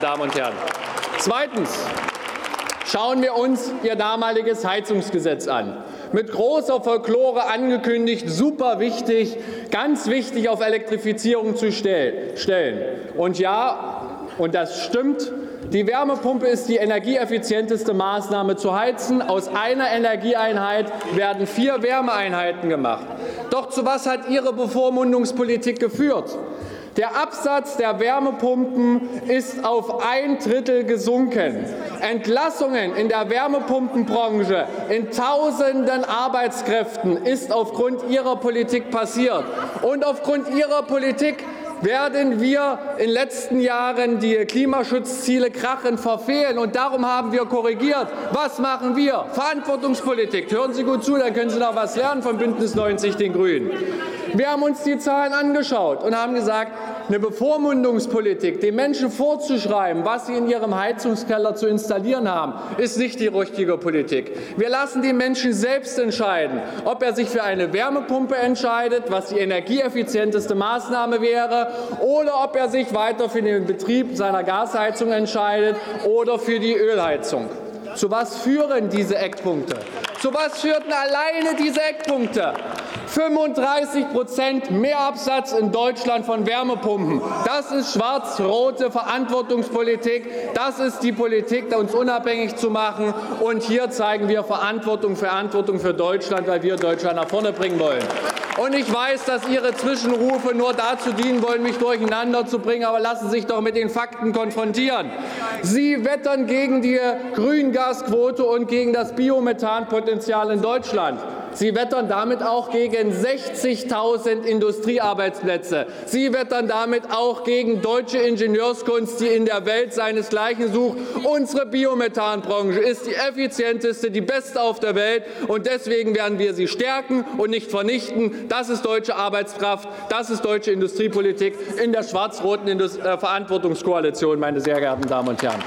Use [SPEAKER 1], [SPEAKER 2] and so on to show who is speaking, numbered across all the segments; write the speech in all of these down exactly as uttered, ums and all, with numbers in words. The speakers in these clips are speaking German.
[SPEAKER 1] Damen und Herren. Zweitens schauen wir uns Ihr damaliges Heizungsgesetz an. Mit großer Folklore angekündigt, super wichtig, ganz wichtig auf Elektrifizierung zu stellen. Und ja, und das stimmt, die Wärmepumpe ist die energieeffizienteste Maßnahme zu heizen. Aus einer Energieeinheit werden vier Wärmeeinheiten gemacht. Doch zu was hat Ihre Bevormundungspolitik geführt? Der Absatz der Wärmepumpen ist auf ein Drittel gesunken. Entlassungen in der Wärmepumpenbranche in tausenden Arbeitskräften ist aufgrund Ihrer Politik passiert. Und aufgrund Ihrer Politik werden wir in den letzten Jahren die Klimaschutzziele krachend verfehlen. Und darum haben wir korrigiert. Was machen wir? Verantwortungspolitik. Hören Sie gut zu, dann können Sie noch was lernen von Bündnis neunzig, den Grünen. Wir haben uns die Zahlen angeschaut und haben gesagt, eine Bevormundungspolitik, den Menschen vorzuschreiben, was sie in ihrem Heizungskeller zu installieren haben, ist nicht die richtige Politik. Wir lassen den Menschen selbst entscheiden, ob er sich für eine Wärmepumpe entscheidet, was die energieeffizienteste Maßnahme wäre, oder ob er sich weiter für den Betrieb seiner Gasheizung entscheidet oder für die Ölheizung. Zu was führen diese Eckpunkte? Zu was führten alleine diese Eckpunkte? fünfunddreißig Prozent Mehrabsatz in Deutschland von Wärmepumpen. Das ist schwarz-rote Verantwortungspolitik. Das ist die Politik, uns unabhängig zu machen. Und hier zeigen wir Verantwortung, Verantwortung für Deutschland, weil wir Deutschland nach vorne bringen wollen. Und ich weiß, dass Ihre Zwischenrufe nur dazu dienen wollen, mich durcheinander zu bringen. Aber lassen Sie sich doch mit den Fakten konfrontieren. Sie wettern gegen die Grüngasquote und gegen das Biomethanpotenzial in Deutschland. Sie wettern damit auch gegen sechzigtausend Industriearbeitsplätze. Sie wettern damit auch gegen deutsche Ingenieurskunst, die in der Welt seinesgleichen sucht. Unsere Biomethanbranche ist die effizienteste, die beste auf der Welt. Und deswegen werden wir sie stärken und nicht vernichten. Das ist deutsche Arbeitskraft. Das ist deutsche Industriepolitik in der schwarz-roten Verantwortungskoalition, meine sehr geehrten Damen und Herren.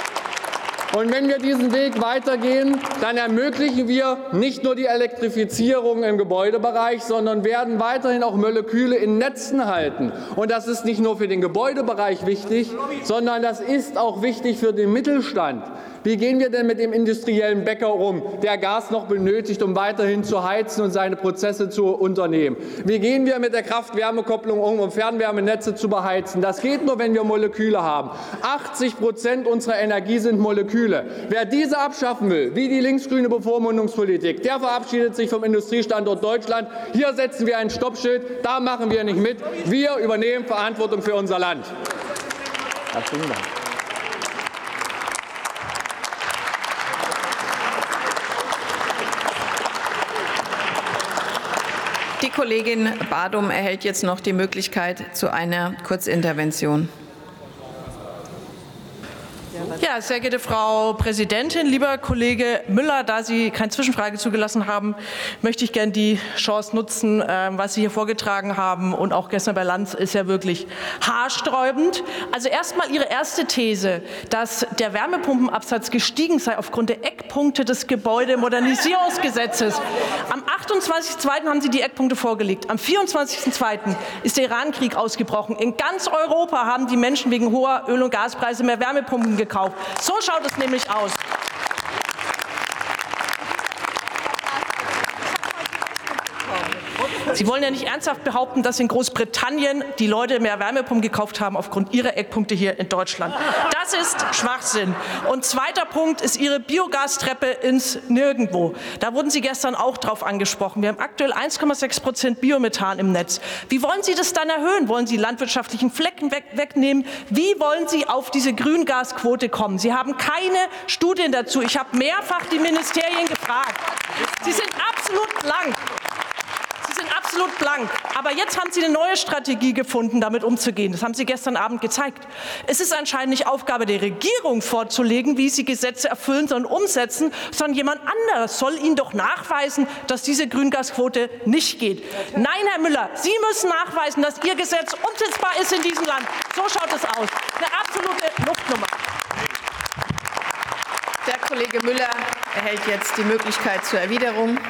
[SPEAKER 1] Und wenn wir diesen Weg weitergehen, dann ermöglichen wir nicht nur die Elektrifizierung im Gebäudebereich, sondern werden weiterhin auch Moleküle in Netzen halten. Und das ist nicht nur für den Gebäudebereich wichtig, sondern das ist auch wichtig für den Mittelstand. Wie gehen wir denn mit dem industriellen Bäcker um, der Gas noch benötigt, um weiterhin zu heizen und seine Prozesse zu unternehmen? Wie gehen wir mit der Kraft-Wärme-Kopplung um, um Fernwärmenetze zu beheizen? Das geht nur, wenn wir Moleküle haben. achtzig Prozent unserer Energie sind Moleküle. Wer diese abschaffen will, wie die linksgrüne Bevormundungspolitik, der verabschiedet sich vom Industriestandort Deutschland. Hier setzen wir ein Stoppschild. Da machen wir nicht mit. Wir übernehmen Verantwortung für unser Land. Herzlichen Dank.
[SPEAKER 2] Die Kollegin Badum erhält jetzt noch die Möglichkeit zu einer Kurzintervention.
[SPEAKER 3] Ja, sehr geehrte Frau Präsidentin, lieber Kollege Müller, da Sie keine Zwischenfrage zugelassen haben, möchte ich gerne die Chance nutzen, was Sie hier vorgetragen haben und auch gestern bei Lanz ist ja wirklich haarsträubend. Also erstmal Ihre erste These, dass der Wärmepumpenabsatz gestiegen sei aufgrund der Eckpunkte des Gebäudemodernisierungsgesetzes. Am achtundzwanzigsten zweiten haben Sie die Eckpunkte vorgelegt. Am vierundzwanzigsten zweiten ist der Irankrieg ausgebrochen. In ganz Europa haben die Menschen wegen hoher Öl- und Gaspreise mehr Wärmepumpen gekauft. So schaut es nämlich aus. Sie wollen ja nicht ernsthaft behaupten, dass in Großbritannien die Leute mehr Wärmepumpen gekauft haben aufgrund ihrer Eckpunkte hier in Deutschland. Das ist Schwachsinn. Und zweiter Punkt ist Ihre Biogastreppe ins Nirgendwo. Da wurden Sie gestern auch drauf angesprochen. Wir haben aktuell eins Komma sechs Prozent Biomethan im Netz. Wie wollen Sie das dann erhöhen? Wollen Sie landwirtschaftlichen Flecken weg, wegnehmen? Wie wollen Sie auf diese Grüngasquote kommen? Sie haben keine Studien dazu. Ich habe mehrfach die Ministerien gefragt. Sie sind absolut blank. Sie sind absolut blank. Aber jetzt haben Sie eine neue Strategie gefunden, damit umzugehen. Das haben Sie gestern Abend gezeigt. Es ist anscheinend nicht Aufgabe der Regierung vorzulegen, wie sie Gesetze erfüllen, sondern umsetzen, sondern jemand anderes soll Ihnen doch nachweisen, dass diese Grüngasquote nicht geht. Nein, Herr Müller, Sie müssen nachweisen, dass Ihr Gesetz umsetzbar ist in diesem Land. So schaut es aus. Eine absolute Luftnummer.
[SPEAKER 2] Der Kollege Müller erhält jetzt die Möglichkeit zur Erwiderung.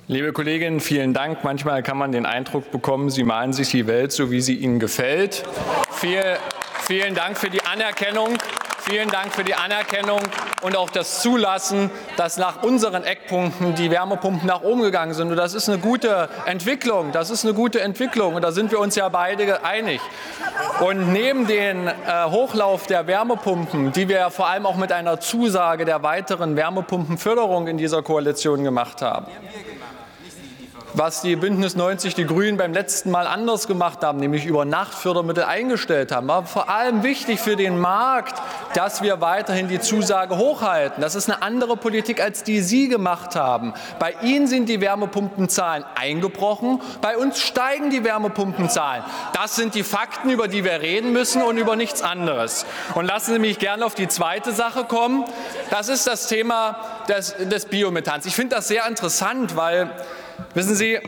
[SPEAKER 1] Liebe Kolleginnen, vielen Dank. Manchmal kann man den Eindruck bekommen, Sie malen sich die Welt so, wie sie Ihnen gefällt. Viel, vielen Dank für die Anerkennung. Vielen Dank für die Anerkennung und auch das Zulassen, dass nach unseren Eckpunkten die Wärmepumpen nach oben gegangen sind. Und das ist eine gute Entwicklung. Das ist eine gute Entwicklung. Und da sind wir uns ja beide einig. Und neben dem äh, Hochlauf der Wärmepumpen, die wir vor allem auch mit einer Zusage der weiteren Wärmepumpenförderung in dieser Koalition gemacht haben, was die Bündnis neunzig, die Grünen beim letzten Mal anders gemacht haben, nämlich über Nacht Fördermittel eingestellt haben, war vor allem wichtig für den Markt, dass wir weiterhin die Zusage hochhalten. Das ist eine andere Politik, als die Sie gemacht haben. Bei Ihnen sind die Wärmepumpenzahlen eingebrochen, bei uns steigen die Wärmepumpenzahlen. Das sind die Fakten, über die wir reden müssen und über nichts anderes. Und lassen Sie mich gerne auf die zweite Sache kommen. Das ist das Thema des, des Biomethans. Ich finde das sehr interessant, weil wissen Sie,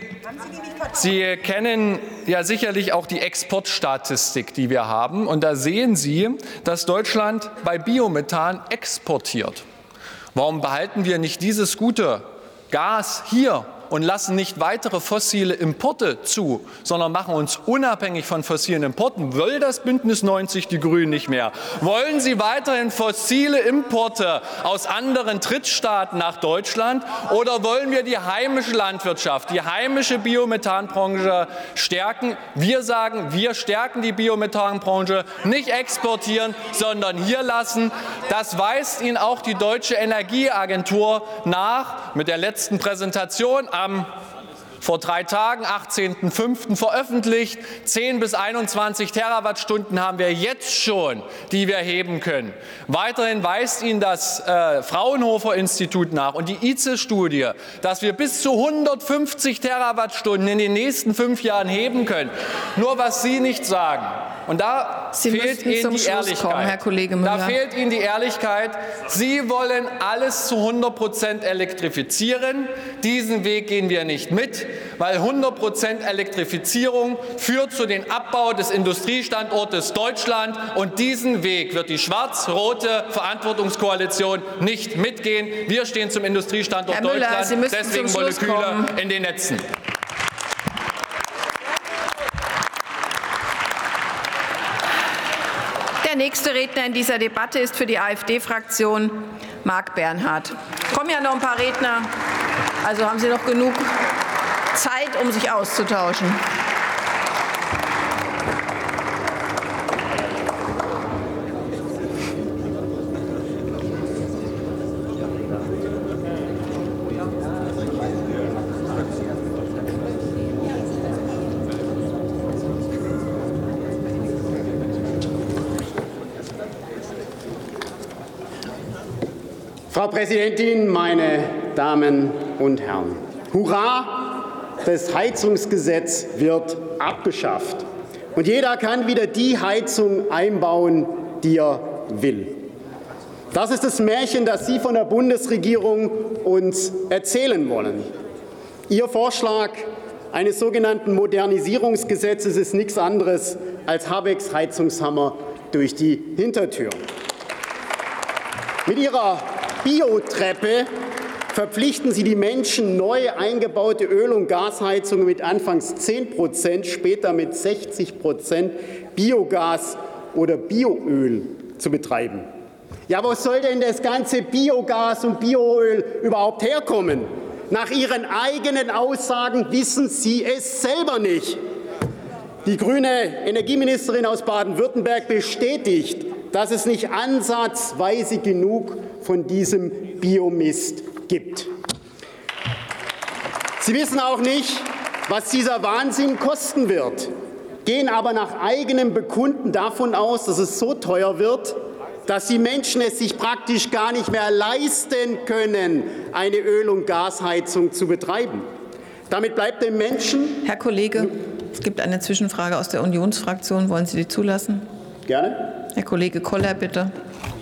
[SPEAKER 1] Sie kennen ja sicherlich auch die Exportstatistik, die wir haben. Und da sehen Sie, dass Deutschland bei Biomethan exportiert. Warum behalten wir nicht dieses gute Gas hier und lassen nicht weitere fossile Importe zu, sondern machen uns unabhängig von fossilen Importen? Will das Bündnis neunzig, die Grünen, nicht mehr? Wollen Sie weiterhin fossile Importe aus anderen Drittstaaten nach Deutschland? Oder wollen wir die heimische Landwirtschaft, die heimische Biomethanbranche stärken? Wir sagen, wir stärken die Biomethanbranche, nicht exportieren, sondern hier lassen. Das weist Ihnen auch die Deutsche Energieagentur nach mit der letzten Präsentation am vor drei Tagen, achtzehnten fünften veröffentlicht. zehn bis einundzwanzig Terawattstunden haben wir jetzt schon, die wir heben können. Weiterhin weist Ihnen das äh, Fraunhofer-Institut nach und die I Z E-Studie, dass wir bis zu hundertfünfzig Terawattstunden in den nächsten fünf Jahren heben können. Nur was Sie nicht sagen. Und da
[SPEAKER 2] Sie
[SPEAKER 1] fehlt Ihnen die Ehrlichkeit.
[SPEAKER 2] Kommen, Herr Kollege Müller.
[SPEAKER 1] Da fehlt Ihnen die Ehrlichkeit. Sie wollen alles zu hundert Prozent elektrifizieren. Diesen Weg gehen wir nicht mit, weil hundert Prozent Elektrifizierung führt zu dem Abbau des Industriestandortes Deutschland. Und diesen Weg wird die schwarz-rote Verantwortungskoalition nicht mitgehen. Wir stehen zum Industriestandort
[SPEAKER 2] Herr Müller,
[SPEAKER 1] Deutschland,
[SPEAKER 2] Sie müssen
[SPEAKER 1] deswegen
[SPEAKER 2] zum Schluss
[SPEAKER 1] Moleküle
[SPEAKER 2] kommen.
[SPEAKER 1] in den Netzen.
[SPEAKER 2] Der nächste Redner in dieser Debatte ist für die AfD-Fraktion Marc Bernhard. Es kommen ja noch ein paar Redner, also haben Sie noch genug Zeit, um sich auszutauschen.
[SPEAKER 4] Frau Präsidentin, meine Damen und Herren! Hurra! Das Heizungsgesetz wird abgeschafft. Und jeder kann wieder die Heizung einbauen, die er will. Das ist das Märchen, das Sie von der Bundesregierung uns erzählen wollen. Ihr Vorschlag eines sogenannten Modernisierungsgesetzes ist nichts anderes als Habecks Heizungshammer durch die Hintertür. Mit Ihrer Biotreppe verpflichten Sie die Menschen, neu eingebaute Öl- und Gasheizungen mit anfangs zehn Prozent, später mit sechzig Prozent Biogas oder Bioöl zu betreiben. Ja, wo soll denn das ganze Biogas und Bioöl überhaupt herkommen? Nach Ihren eigenen Aussagen wissen Sie es selber nicht. Die grüne Energieministerin aus Baden-Württemberg bestätigt, dass es nicht ansatzweise genug von diesem Biomist gibt. Sie wissen auch nicht, was dieser Wahnsinn kosten wird, gehen aber nach eigenem Bekunden davon aus, dass es so teuer wird, dass die Menschen es sich praktisch gar nicht mehr leisten können, eine Öl- und Gasheizung zu betreiben. Damit bleibt dem Menschen...
[SPEAKER 2] Herr Kollege, es gibt eine Zwischenfrage aus der Unionsfraktion. Wollen Sie die zulassen?
[SPEAKER 4] Gerne.
[SPEAKER 2] Herr Kollege Koller, bitte.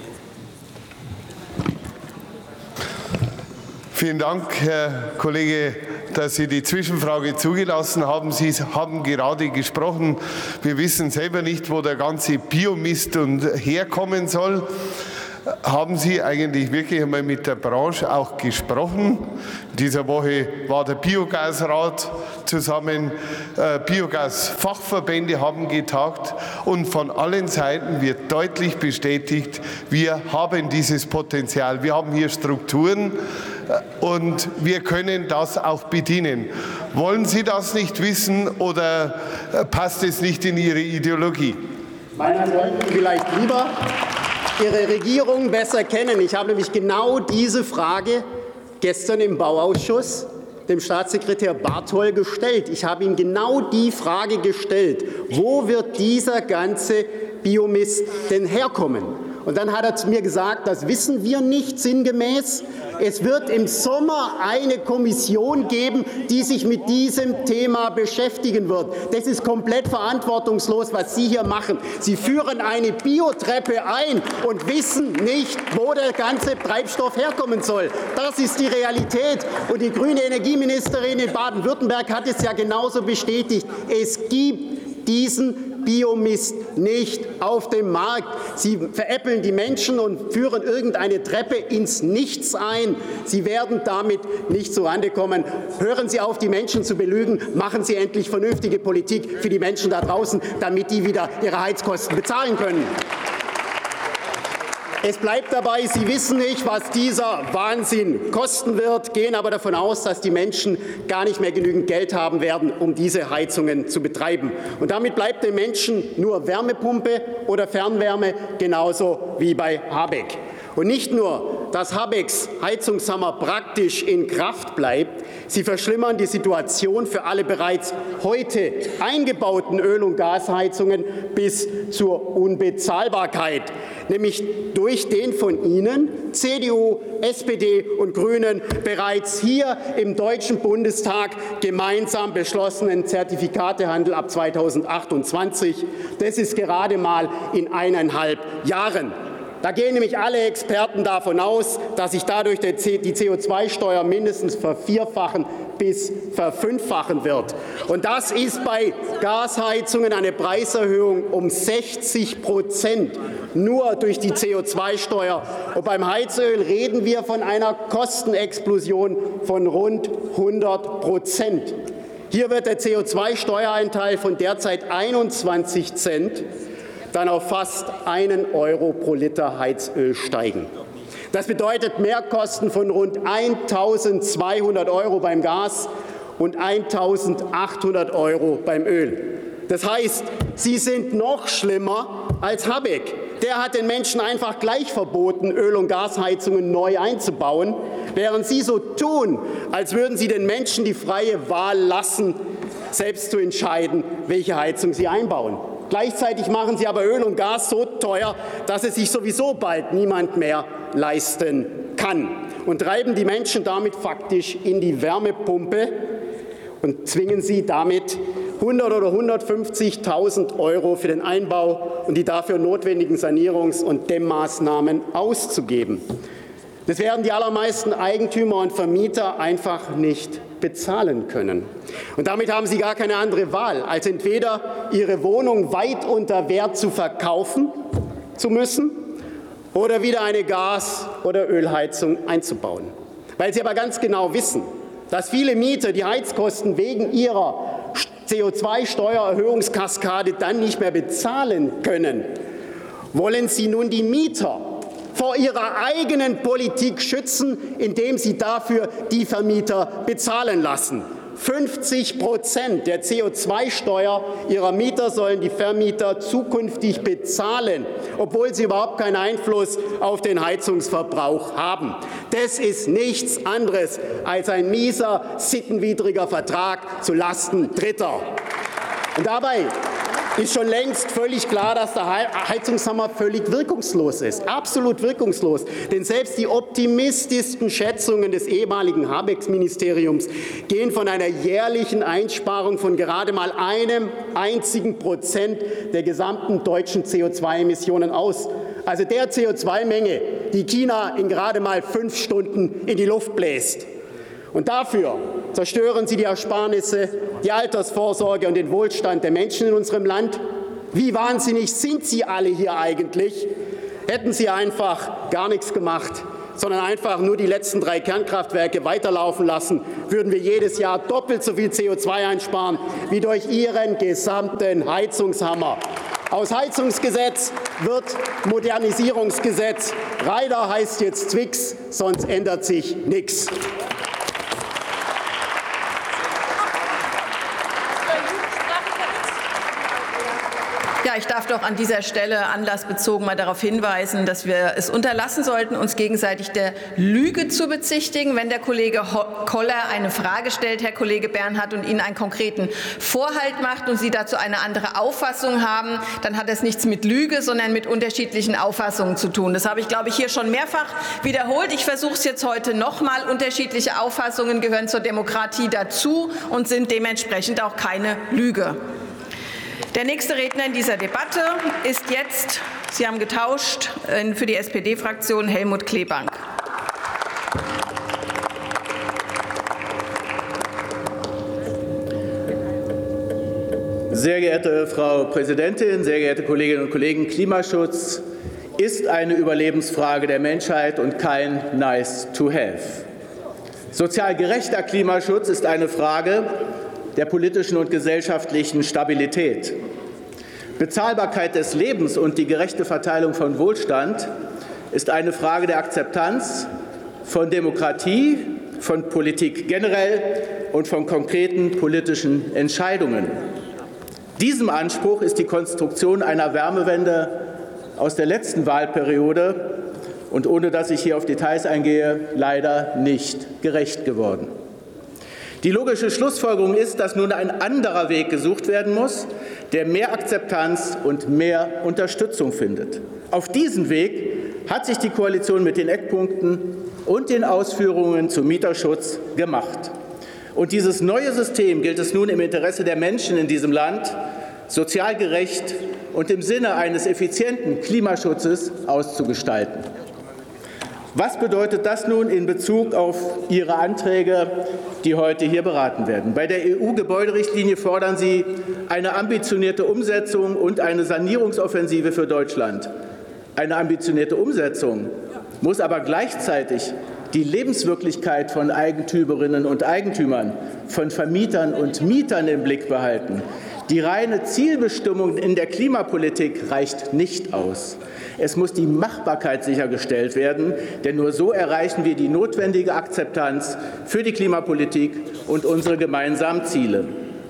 [SPEAKER 5] Vielen Dank, Herr Kollege, dass Sie die Zwischenfrage zugelassen haben. Sie haben gerade gesprochen. Wir wissen selber nicht, wo der ganze Biomist herkommen soll. Haben Sie eigentlich wirklich einmal mit der Branche auch gesprochen? In dieser Woche war der Biogasrat zusammen, äh, Biogasfachverbände haben getagt und von allen Seiten wird deutlich bestätigt, wir haben dieses Potenzial, wir haben hier Strukturen äh, und wir können das auch bedienen. Wollen Sie das nicht wissen oder äh, passt es nicht in Ihre Ideologie?
[SPEAKER 4] Meine sollten vielleicht lieber Ihre Regierung besser kennen. Ich habe nämlich genau diese Frage gestern im Bauausschuss dem Staatssekretär Bartol gestellt. Ich habe ihm genau die Frage gestellt, wo wird dieser ganze Biomist denn herkommen? Und dann hat er zu mir gesagt, das wissen wir nicht sinngemäß. Es wird im Sommer eine Kommission geben, die sich mit diesem Thema beschäftigen wird. Das ist komplett verantwortungslos, was Sie hier machen. Sie führen eine Biotreppe ein und wissen nicht, wo der ganze Treibstoff herkommen soll. Das ist die Realität. Und die grüne Energieministerin in Baden-Württemberg hat es ja genauso bestätigt. Es gibt diesen Biomist nicht auf dem Markt. Sie veräppeln die Menschen und führen irgendeine Treppe ins Nichts ein. Sie werden damit nicht zurande kommen. Hören Sie auf, die Menschen zu belügen. Machen Sie endlich vernünftige Politik für die Menschen da draußen, damit die wieder ihre Heizkosten bezahlen können. Es bleibt dabei, Sie wissen nicht, was dieser Wahnsinn kosten wird, gehen aber davon aus, dass die Menschen gar nicht mehr genügend Geld haben werden, um diese Heizungen zu betreiben. Und damit bleibt den Menschen nur Wärmepumpe oder Fernwärme, genauso wie bei Habeck. Und nicht nur, dass Habecks Heizungshammer praktisch in Kraft bleibt, sie verschlimmern die Situation für alle bereits heute eingebauten Öl- und Gasheizungen bis zur Unbezahlbarkeit, nämlich durch den von Ihnen, C D U, S P D und Grünen, bereits hier im Deutschen Bundestag gemeinsam beschlossenen Zertifikatehandel ab zweitausendachtundzwanzig. Das ist gerade mal in eineinhalb Jahren. Da gehen nämlich alle Experten davon aus, dass sich dadurch die C O zwei Steuer mindestens vervierfachen bis verfünffachen wird. Und das ist bei Gasheizungen eine Preiserhöhung um sechzig Prozent nur durch die C O zwei Steuer. Und beim Heizöl reden wir von einer Kostenexplosion von rund hundert Prozent. Hier wird der C O zwei Steueranteil von derzeit einundzwanzig Cent dann auf fast einen Euro pro Liter Heizöl steigen. Das bedeutet Mehrkosten von rund eintausendzweihundert Euro beim Gas und eintausendachthundert Euro beim Öl. Das heißt, Sie sind noch schlimmer als Habeck. Der hat den Menschen einfach gleich verboten, Öl- und Gasheizungen neu einzubauen, während Sie so tun, als würden Sie den Menschen die freie Wahl lassen, selbst zu entscheiden, welche Heizung sie einbauen. Gleichzeitig machen Sie aber Öl und Gas so teuer, dass es sich sowieso bald niemand mehr leisten kann und treiben die Menschen damit faktisch in die Wärmepumpe und zwingen sie damit hundert oder hundertfünfzigtausend Euro für den Einbau und die dafür notwendigen Sanierungs- und Dämmmaßnahmen auszugeben. Das werden die allermeisten Eigentümer und Vermieter einfach nicht bezahlen können. Und damit haben sie gar keine andere Wahl, als entweder ihre Wohnung weit unter Wert zu verkaufen zu müssen oder wieder eine Gas- oder Ölheizung einzubauen. Weil sie aber ganz genau wissen, dass viele Mieter die Heizkosten wegen ihrer C O zwei Steuererhöhungskaskade dann nicht mehr bezahlen können, wollen sie nun die Mieter vor ihrer eigenen Politik schützen, indem sie dafür die Vermieter bezahlen lassen. fünfzig Prozent der C O zwei Steuer ihrer Mieter sollen die Vermieter zukünftig bezahlen, obwohl sie überhaupt keinen Einfluss auf den Heizungsverbrauch haben. Das ist nichts anderes als ein mieser, sittenwidriger Vertrag zu Lasten Dritter. Und dabei ist schon längst völlig klar, dass der Heizungshammer völlig wirkungslos ist, absolut wirkungslos. Denn selbst die optimistischsten Schätzungen des ehemaligen Habeck-Ministeriums gehen von einer jährlichen Einsparung von gerade mal einem einzigen Prozent der gesamten deutschen C O zwei Emissionen aus. Also der C O zwei Menge, die China in gerade mal fünf Stunden in die Luft bläst. Und dafür zerstören Sie die Ersparnisse, die Altersvorsorge und den Wohlstand der Menschen in unserem Land. Wie wahnsinnig sind Sie alle hier eigentlich? Hätten Sie einfach gar nichts gemacht, sondern einfach nur die letzten drei Kernkraftwerke weiterlaufen lassen, würden wir jedes Jahr doppelt so viel C O zwei einsparen wie durch Ihren gesamten Heizungshammer. Aus Heizungsgesetz wird Modernisierungsgesetz. Reiter heißt jetzt Twix, sonst ändert sich nichts.
[SPEAKER 2] Ja, ich darf doch an dieser Stelle anlassbezogen mal darauf hinweisen, dass wir es unterlassen sollten, uns gegenseitig der Lüge zu bezichtigen. Wenn der Kollege Koller eine Frage stellt, Herr Kollege Bernhard, und Ihnen einen konkreten Vorhalt macht und Sie dazu eine andere Auffassung haben, dann hat das nichts mit Lüge, sondern mit unterschiedlichen Auffassungen zu tun. Das habe ich, glaube ich, hier schon mehrfach wiederholt. Ich versuche es jetzt heute noch mal. Unterschiedliche Auffassungen gehören zur Demokratie dazu und sind dementsprechend auch keine Lüge. Der nächste Redner in dieser Debatte ist jetzt, Sie haben getauscht, für die S P D-Fraktion Helmut Kleebank.
[SPEAKER 6] Sehr geehrte Frau Präsidentin, sehr geehrte Kolleginnen und Kollegen, Klimaschutz ist eine Überlebensfrage der Menschheit und kein Nice to have. Sozial gerechter Klimaschutz ist eine Frage der politischen und gesellschaftlichen Stabilität. Bezahlbarkeit des Lebens und die gerechte Verteilung von Wohlstand ist eine Frage der Akzeptanz von Demokratie, von Politik generell und von konkreten politischen Entscheidungen. Diesem Anspruch ist die Konstruktion einer Wärmewende aus der letzten Wahlperiode und ohne dass ich hier auf Details eingehe, leider nicht gerecht geworden. Die logische Schlussfolgerung ist, dass nun ein anderer Weg gesucht werden muss, der mehr Akzeptanz und mehr Unterstützung findet. Auf diesen Weg hat sich die Koalition mit den Eckpunkten und den Ausführungen zum Mieterschutz gemacht. Und dieses neue System gilt es nun im Interesse der Menschen in diesem Land sozial gerecht und im Sinne eines effizienten Klimaschutzes auszugestalten. Was bedeutet das nun in Bezug auf Ihre Anträge, die heute hier beraten werden? Bei der E U-Gebäuderichtlinie fordern Sie eine ambitionierte Umsetzung und eine Sanierungsoffensive für Deutschland. Eine ambitionierte Umsetzung muss aber gleichzeitig die Lebenswirklichkeit von Eigentümerinnen und Eigentümern, von Vermietern und Mietern im Blick behalten. Die reine Zielbestimmung in der Klimapolitik reicht nicht aus. Es muss die Machbarkeit sichergestellt werden, denn nur so erreichen wir die notwendige Akzeptanz für die Klimapolitik und unsere gemeinsamen Ziele.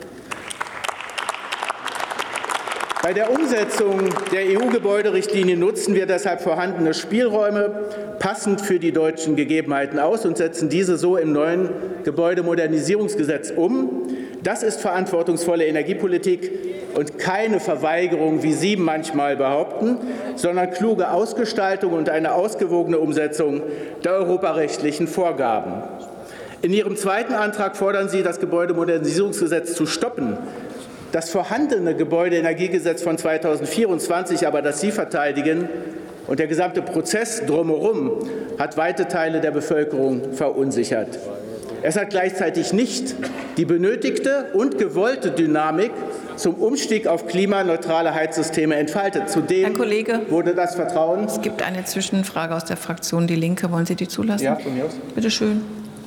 [SPEAKER 6] Bei der Umsetzung der E U-Gebäuderichtlinie nutzen wir deshalb vorhandene Spielräume passend für die deutschen Gegebenheiten aus und setzen diese so im neuen Gebäudemodernisierungsgesetz um. Das ist verantwortungsvolle Energiepolitik und keine Verweigerung, wie Sie manchmal behaupten, sondern kluge Ausgestaltung und eine ausgewogene Umsetzung der europarechtlichen Vorgaben. In Ihrem zweiten Antrag fordern Sie, das Gebäudemodernisierungsgesetz zu stoppen. Das vorhandene Gebäudeenergiegesetz von zweitausendvierundzwanzig, aber das Sie verteidigen, und der gesamte Prozess drumherum hat weite Teile der Bevölkerung verunsichert. Es hat gleichzeitig nicht die benötigte und gewollte Dynamik zum Umstieg auf klimaneutrale Heizsysteme entfaltet. Zudem
[SPEAKER 2] Herr Kollege,
[SPEAKER 6] wurde das Vertrauen.
[SPEAKER 2] Es gibt eine Zwischenfrage aus der Fraktion Die Linke. Wollen Sie die zulassen?
[SPEAKER 6] Ja, von mir aus.
[SPEAKER 2] Bitte schön.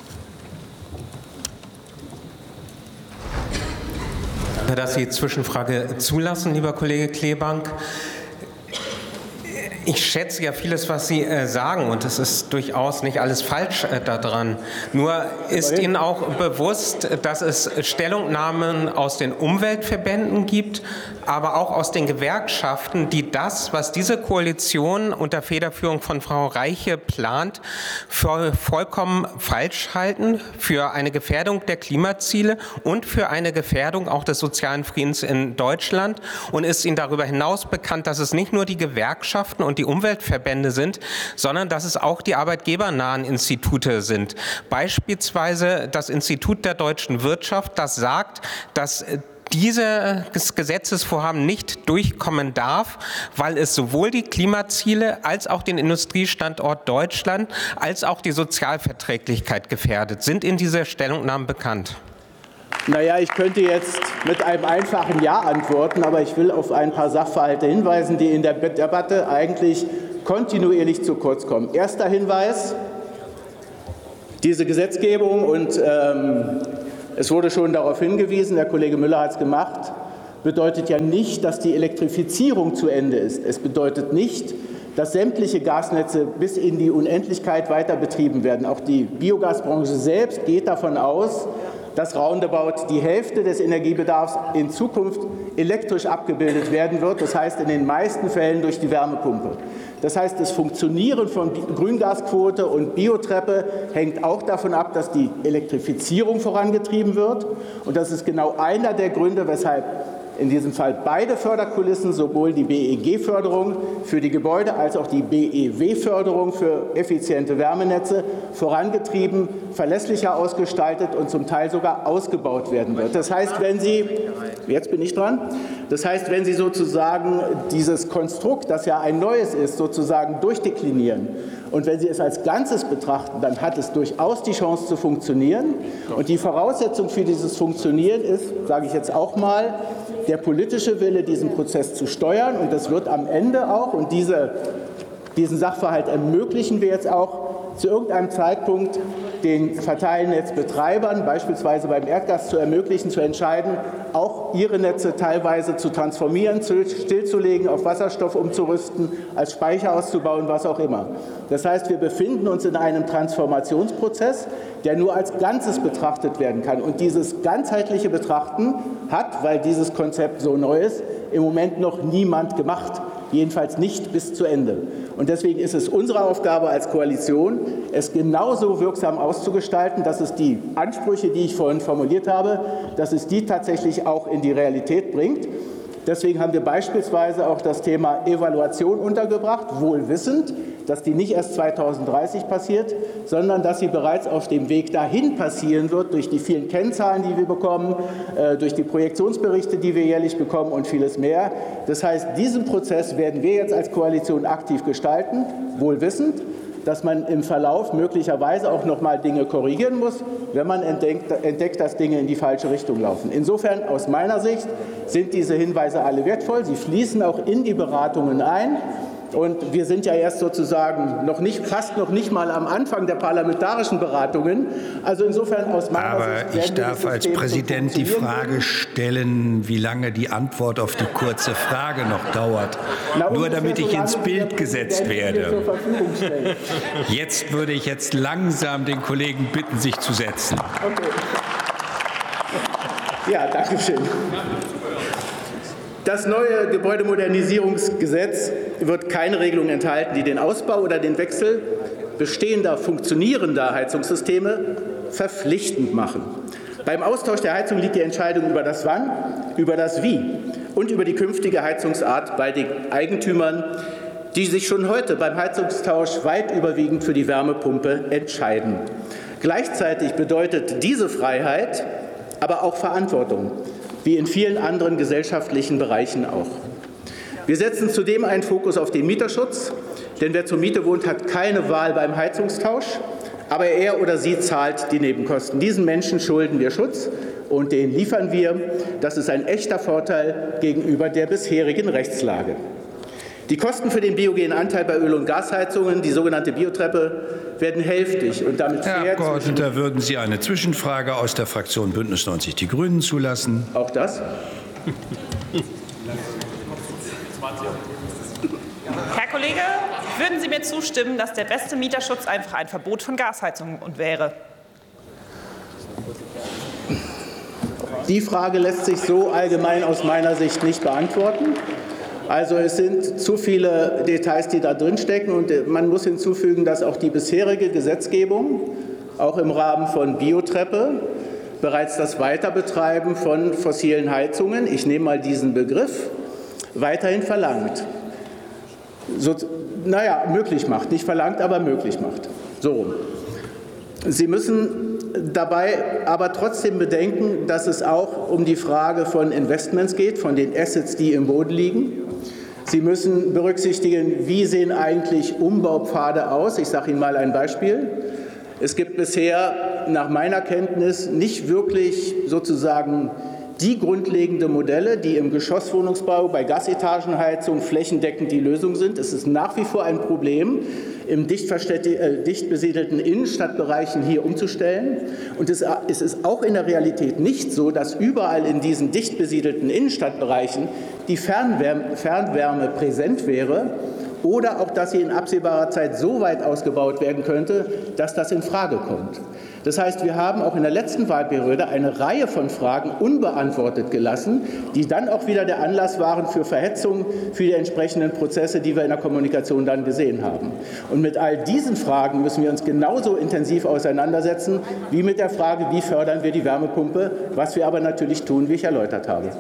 [SPEAKER 7] Danke, dass Sie die Zwischenfrage zulassen, lieber Kollege Kleebank. Ich schätze ja vieles, was Sie äh, sagen, und es ist durchaus nicht alles falsch äh, daran. Nur ist Ihnen auch bewusst, dass es Stellungnahmen aus den Umweltverbänden gibt, aber auch aus den Gewerkschaften, die das, was diese Koalition unter Federführung von Frau Reiche plant, für vollkommen falsch halten, für eine Gefährdung der Klimaziele und für eine Gefährdung auch des sozialen Friedens in Deutschland. Und ist Ihnen darüber hinaus bekannt, dass es nicht nur die Gewerkschaften und die Umweltverbände sind, sondern dass es auch die arbeitgebernahen Institute sind. Beispielsweise das Institut der deutschen Wirtschaft, das sagt, dass dieses Gesetzesvorhaben nicht durchkommen darf, weil es sowohl die Klimaziele als auch den Industriestandort Deutschland als auch die Sozialverträglichkeit gefährdet. Sind Ihnen diese Stellungnahmen bekannt?
[SPEAKER 6] Naja, ich könnte jetzt mit einem einfachen Ja antworten, aber ich will auf ein paar Sachverhalte hinweisen, die in der Debatte eigentlich kontinuierlich zu kurz kommen. Erster Hinweis, diese Gesetzgebung, und ähm, es wurde schon darauf hingewiesen, der Kollege Müller hat es gemacht, bedeutet ja nicht, dass die Elektrifizierung zu Ende ist. Es bedeutet nicht, dass sämtliche Gasnetze bis in die Unendlichkeit weiter betrieben werden. Auch die Biogasbranche selbst geht davon aus, dass roundabout die Hälfte des Energiebedarfs in Zukunft elektrisch abgebildet werden wird. Das heißt, in den meisten Fällen durch die Wärmepumpe. Das heißt, das Funktionieren von Grüngasquote und Biotreppe hängt auch davon ab, dass die Elektrifizierung vorangetrieben wird. Und das ist genau einer der Gründe, weshalb in diesem Fall beide Förderkulissen, sowohl die B E G-Förderung für die Gebäude als auch die B E W-Förderung für effiziente Wärmenetze vorangetrieben, verlässlicher ausgestaltet und zum Teil sogar ausgebaut werden wird. Das heißt, wenn Sie, jetzt bin ich dran, das heißt, wenn Sie sozusagen dieses Konstrukt, das ja ein neues ist, sozusagen durchdeklinieren und wenn Sie es als Ganzes betrachten, dann hat es durchaus die Chance zu funktionieren. Und die Voraussetzung für dieses Funktionieren ist, sage ich jetzt auch mal, der politische Wille, diesen Prozess zu steuern. Und das wird am Ende auch, und diese, diesen Sachverhalt ermöglichen wir jetzt auch, zu irgendeinem Zeitpunkt den Verteilnetzbetreibern, beispielsweise beim Erdgas, zu ermöglichen, zu entscheiden, auch ihre Netze teilweise zu transformieren, stillzulegen, auf Wasserstoff umzurüsten, als Speicher auszubauen, was auch immer. Das heißt, wir befinden uns in einem Transformationsprozess, der nur als Ganzes betrachtet werden kann. Und dieses ganzheitliche Betrachten hat, weil dieses Konzept so neu ist, im Moment noch niemand gemacht. Jedenfalls nicht bis zu Ende. Und deswegen ist es unsere Aufgabe als Koalition, es genauso wirksam auszugestalten, dass es die Ansprüche, die ich vorhin formuliert habe, dass es die tatsächlich auch in die Realität bringt. Deswegen haben wir beispielsweise auch das Thema Evaluation untergebracht, wohl wissend, dass die nicht erst zweitausenddreißig passiert, sondern dass sie bereits auf dem Weg dahin passieren wird, durch die vielen Kennzahlen, die wir bekommen, durch die Projektionsberichte, die wir jährlich bekommen und vieles mehr. Das heißt, diesen Prozess werden wir jetzt als Koalition aktiv gestalten, wohl wissend, dass man im Verlauf möglicherweise auch noch mal Dinge korrigieren muss, wenn man entdeckt, entdeckt, dass Dinge in die falsche Richtung laufen. Insofern, aus meiner Sicht, sind diese Hinweise alle wertvoll. Sie fließen auch in die Beratungen ein. Und wir sind ja erst sozusagen noch nicht, fast noch nicht mal am Anfang der parlamentarischen Beratungen. Also insofern aus meiner
[SPEAKER 8] Aber
[SPEAKER 6] Sicht.
[SPEAKER 8] ich darf als Präsident die Frage stellen, wie lange die Antwort auf die kurze Frage noch dauert.
[SPEAKER 6] Na,
[SPEAKER 8] Nur damit ich ins Bild gesetzt werde.
[SPEAKER 6] werde.
[SPEAKER 8] Jetzt würde ich jetzt langsam den Kollegen bitten, sich zu setzen.
[SPEAKER 6] Okay. Ja, danke schön. Das neue Gebäudemodernisierungsgesetz wird keine Regelung enthalten, die den Ausbau oder den Wechsel bestehender, funktionierender Heizungssysteme verpflichtend machen. Beim Austausch der Heizung liegt die Entscheidung über das Wann, über das Wie und über die künftige Heizungsart bei den Eigentümern, die sich schon heute beim Heizungstausch weit überwiegend für die Wärmepumpe entscheiden. Gleichzeitig bedeutet diese Freiheit aber auch Verantwortung, wie in vielen anderen gesellschaftlichen Bereichen auch. Wir setzen zudem einen Fokus auf den Mieterschutz, denn wer zur Miete wohnt, hat keine Wahl beim Heizungstausch, aber er oder sie zahlt die Nebenkosten. Diesen Menschen schulden wir Schutz und den liefern wir. Das ist ein echter Vorteil gegenüber der bisherigen Rechtslage. Die Kosten für den biogenen Anteil bei Öl- und Gasheizungen, die sogenannte Biotreppe, werden hälftig und damit fair.
[SPEAKER 8] Herr Abgeordneter, würden Sie eine Zwischenfrage aus der Fraktion Bündnis neunzig Die Grünen zulassen?
[SPEAKER 6] Auch das?
[SPEAKER 9] Herr Kollege, würden Sie mir zustimmen, dass der beste Mieterschutz einfach ein Verbot von Gasheizungen wäre?
[SPEAKER 6] Die Frage lässt sich so allgemein aus meiner Sicht nicht beantworten. Also es sind zu viele Details, die da drin stecken, und man muss hinzufügen, dass auch die bisherige Gesetzgebung, auch im Rahmen von Biotreppe, bereits das Weiterbetreiben von fossilen Heizungen, ich nehme mal diesen Begriff, weiterhin verlangt. So, naja, möglich macht, nicht verlangt, aber möglich macht. So rum. Sie müssen dabei aber trotzdem bedenken, dass es auch um die Frage von Investments geht, von den Assets, die im Boden liegen. Sie müssen berücksichtigen, wie sehen eigentlich Umbaupfade aus. Ich sage Ihnen mal ein Beispiel. Es gibt bisher nach meiner Kenntnis nicht wirklich sozusagen die grundlegende Modelle, die im Geschosswohnungsbau bei Gasetagenheizung flächendeckend die Lösung sind. Es ist nach wie vor ein Problem, im dicht, äh, dicht besiedelten Innenstadtbereichen hier umzustellen. Und es, es ist auch in der Realität nicht so, dass überall in diesen dicht besiedelten Innenstadtbereichen die Fernwärme, Fernwärme präsent wäre oder auch, dass sie in absehbarer Zeit so weit ausgebaut werden könnte, dass das in Frage kommt. Das heißt, wir haben auch in der letzten Wahlperiode eine Reihe von Fragen unbeantwortet gelassen, die dann auch wieder der Anlass waren für Verhetzung, für die entsprechenden Prozesse, die wir in der Kommunikation dann gesehen haben. Und mit all diesen Fragen müssen wir uns genauso intensiv auseinandersetzen, wie mit der Frage, wie fördern wir die Wärmepumpe, was wir aber natürlich tun, wie ich erläutert habe.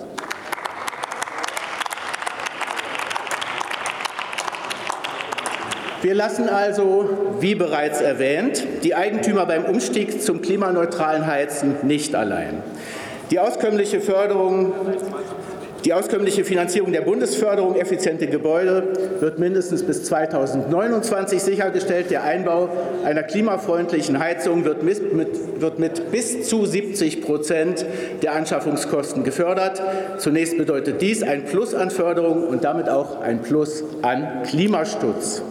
[SPEAKER 6] Wir lassen also, wie bereits erwähnt, die Eigentümer beim Umstieg zum klimaneutralen Heizen nicht allein. Die auskömmliche Förderung, die auskömmliche Finanzierung der Bundesförderung effiziente Gebäude wird mindestens bis zweitausendneunundzwanzig sichergestellt. Der Einbau einer klimafreundlichen Heizung wird mit, mit, wird mit bis zu siebzig Prozent der Anschaffungskosten gefördert. Zunächst bedeutet dies ein Plus an Förderung und damit auch ein Plus an Klimaschutz.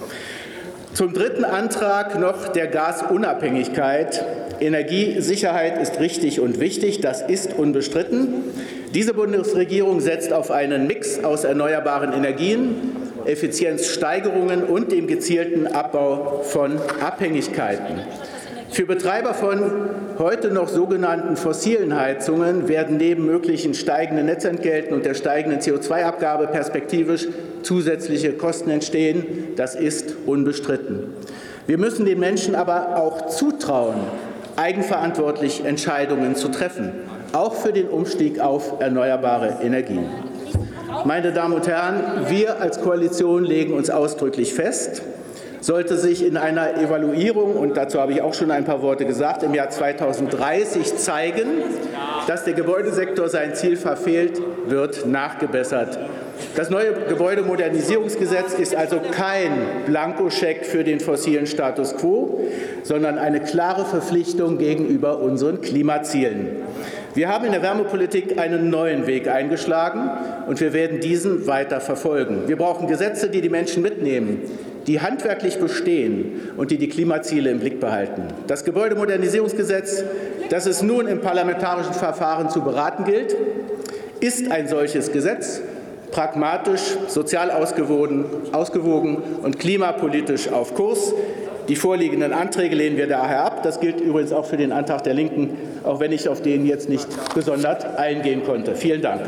[SPEAKER 6] Zum dritten Antrag noch der Gasunabhängigkeit. Energiesicherheit ist richtig und wichtig, das ist unbestritten. Diese Bundesregierung setzt auf einen Mix aus erneuerbaren Energien, Effizienzsteigerungen und dem gezielten Abbau von Abhängigkeiten. Für Betreiber von heute noch sogenannten fossilen Heizungen werden neben möglichen steigenden Netzentgelten und der steigenden C O zwei Abgabe perspektivisch zusätzliche Kosten entstehen. Das ist unbestritten. Wir müssen den Menschen aber auch zutrauen, eigenverantwortlich Entscheidungen zu treffen, auch für den Umstieg auf erneuerbare Energien. Meine Damen und Herren, wir als Koalition legen uns ausdrücklich fest, sollte sich in einer Evaluierung, und dazu habe ich auch schon ein paar Worte gesagt, im Jahr zweitausenddreißig zeigen, dass der Gebäudesektor sein Ziel verfehlt, wird nachgebessert. Das neue Gebäudemodernisierungsgesetz ist also kein Blankoscheck für den fossilen Status quo, sondern eine klare Verpflichtung gegenüber unseren Klimazielen. Wir haben in der Wärmepolitik einen neuen Weg eingeschlagen, und wir werden diesen weiter verfolgen. Wir brauchen Gesetze, die die Menschen mitnehmen, die handwerklich bestehen und die die Klimaziele im Blick behalten. Das Gebäudemodernisierungsgesetz, das es nun im parlamentarischen Verfahren zu beraten gilt, ist ein solches Gesetz, pragmatisch, sozial ausgewogen, ausgewogen und klimapolitisch auf Kurs. Die vorliegenden Anträge lehnen wir daher ab. Das gilt übrigens auch für den Antrag der Linken, auch wenn ich auf den jetzt nicht gesondert eingehen konnte. Vielen Dank.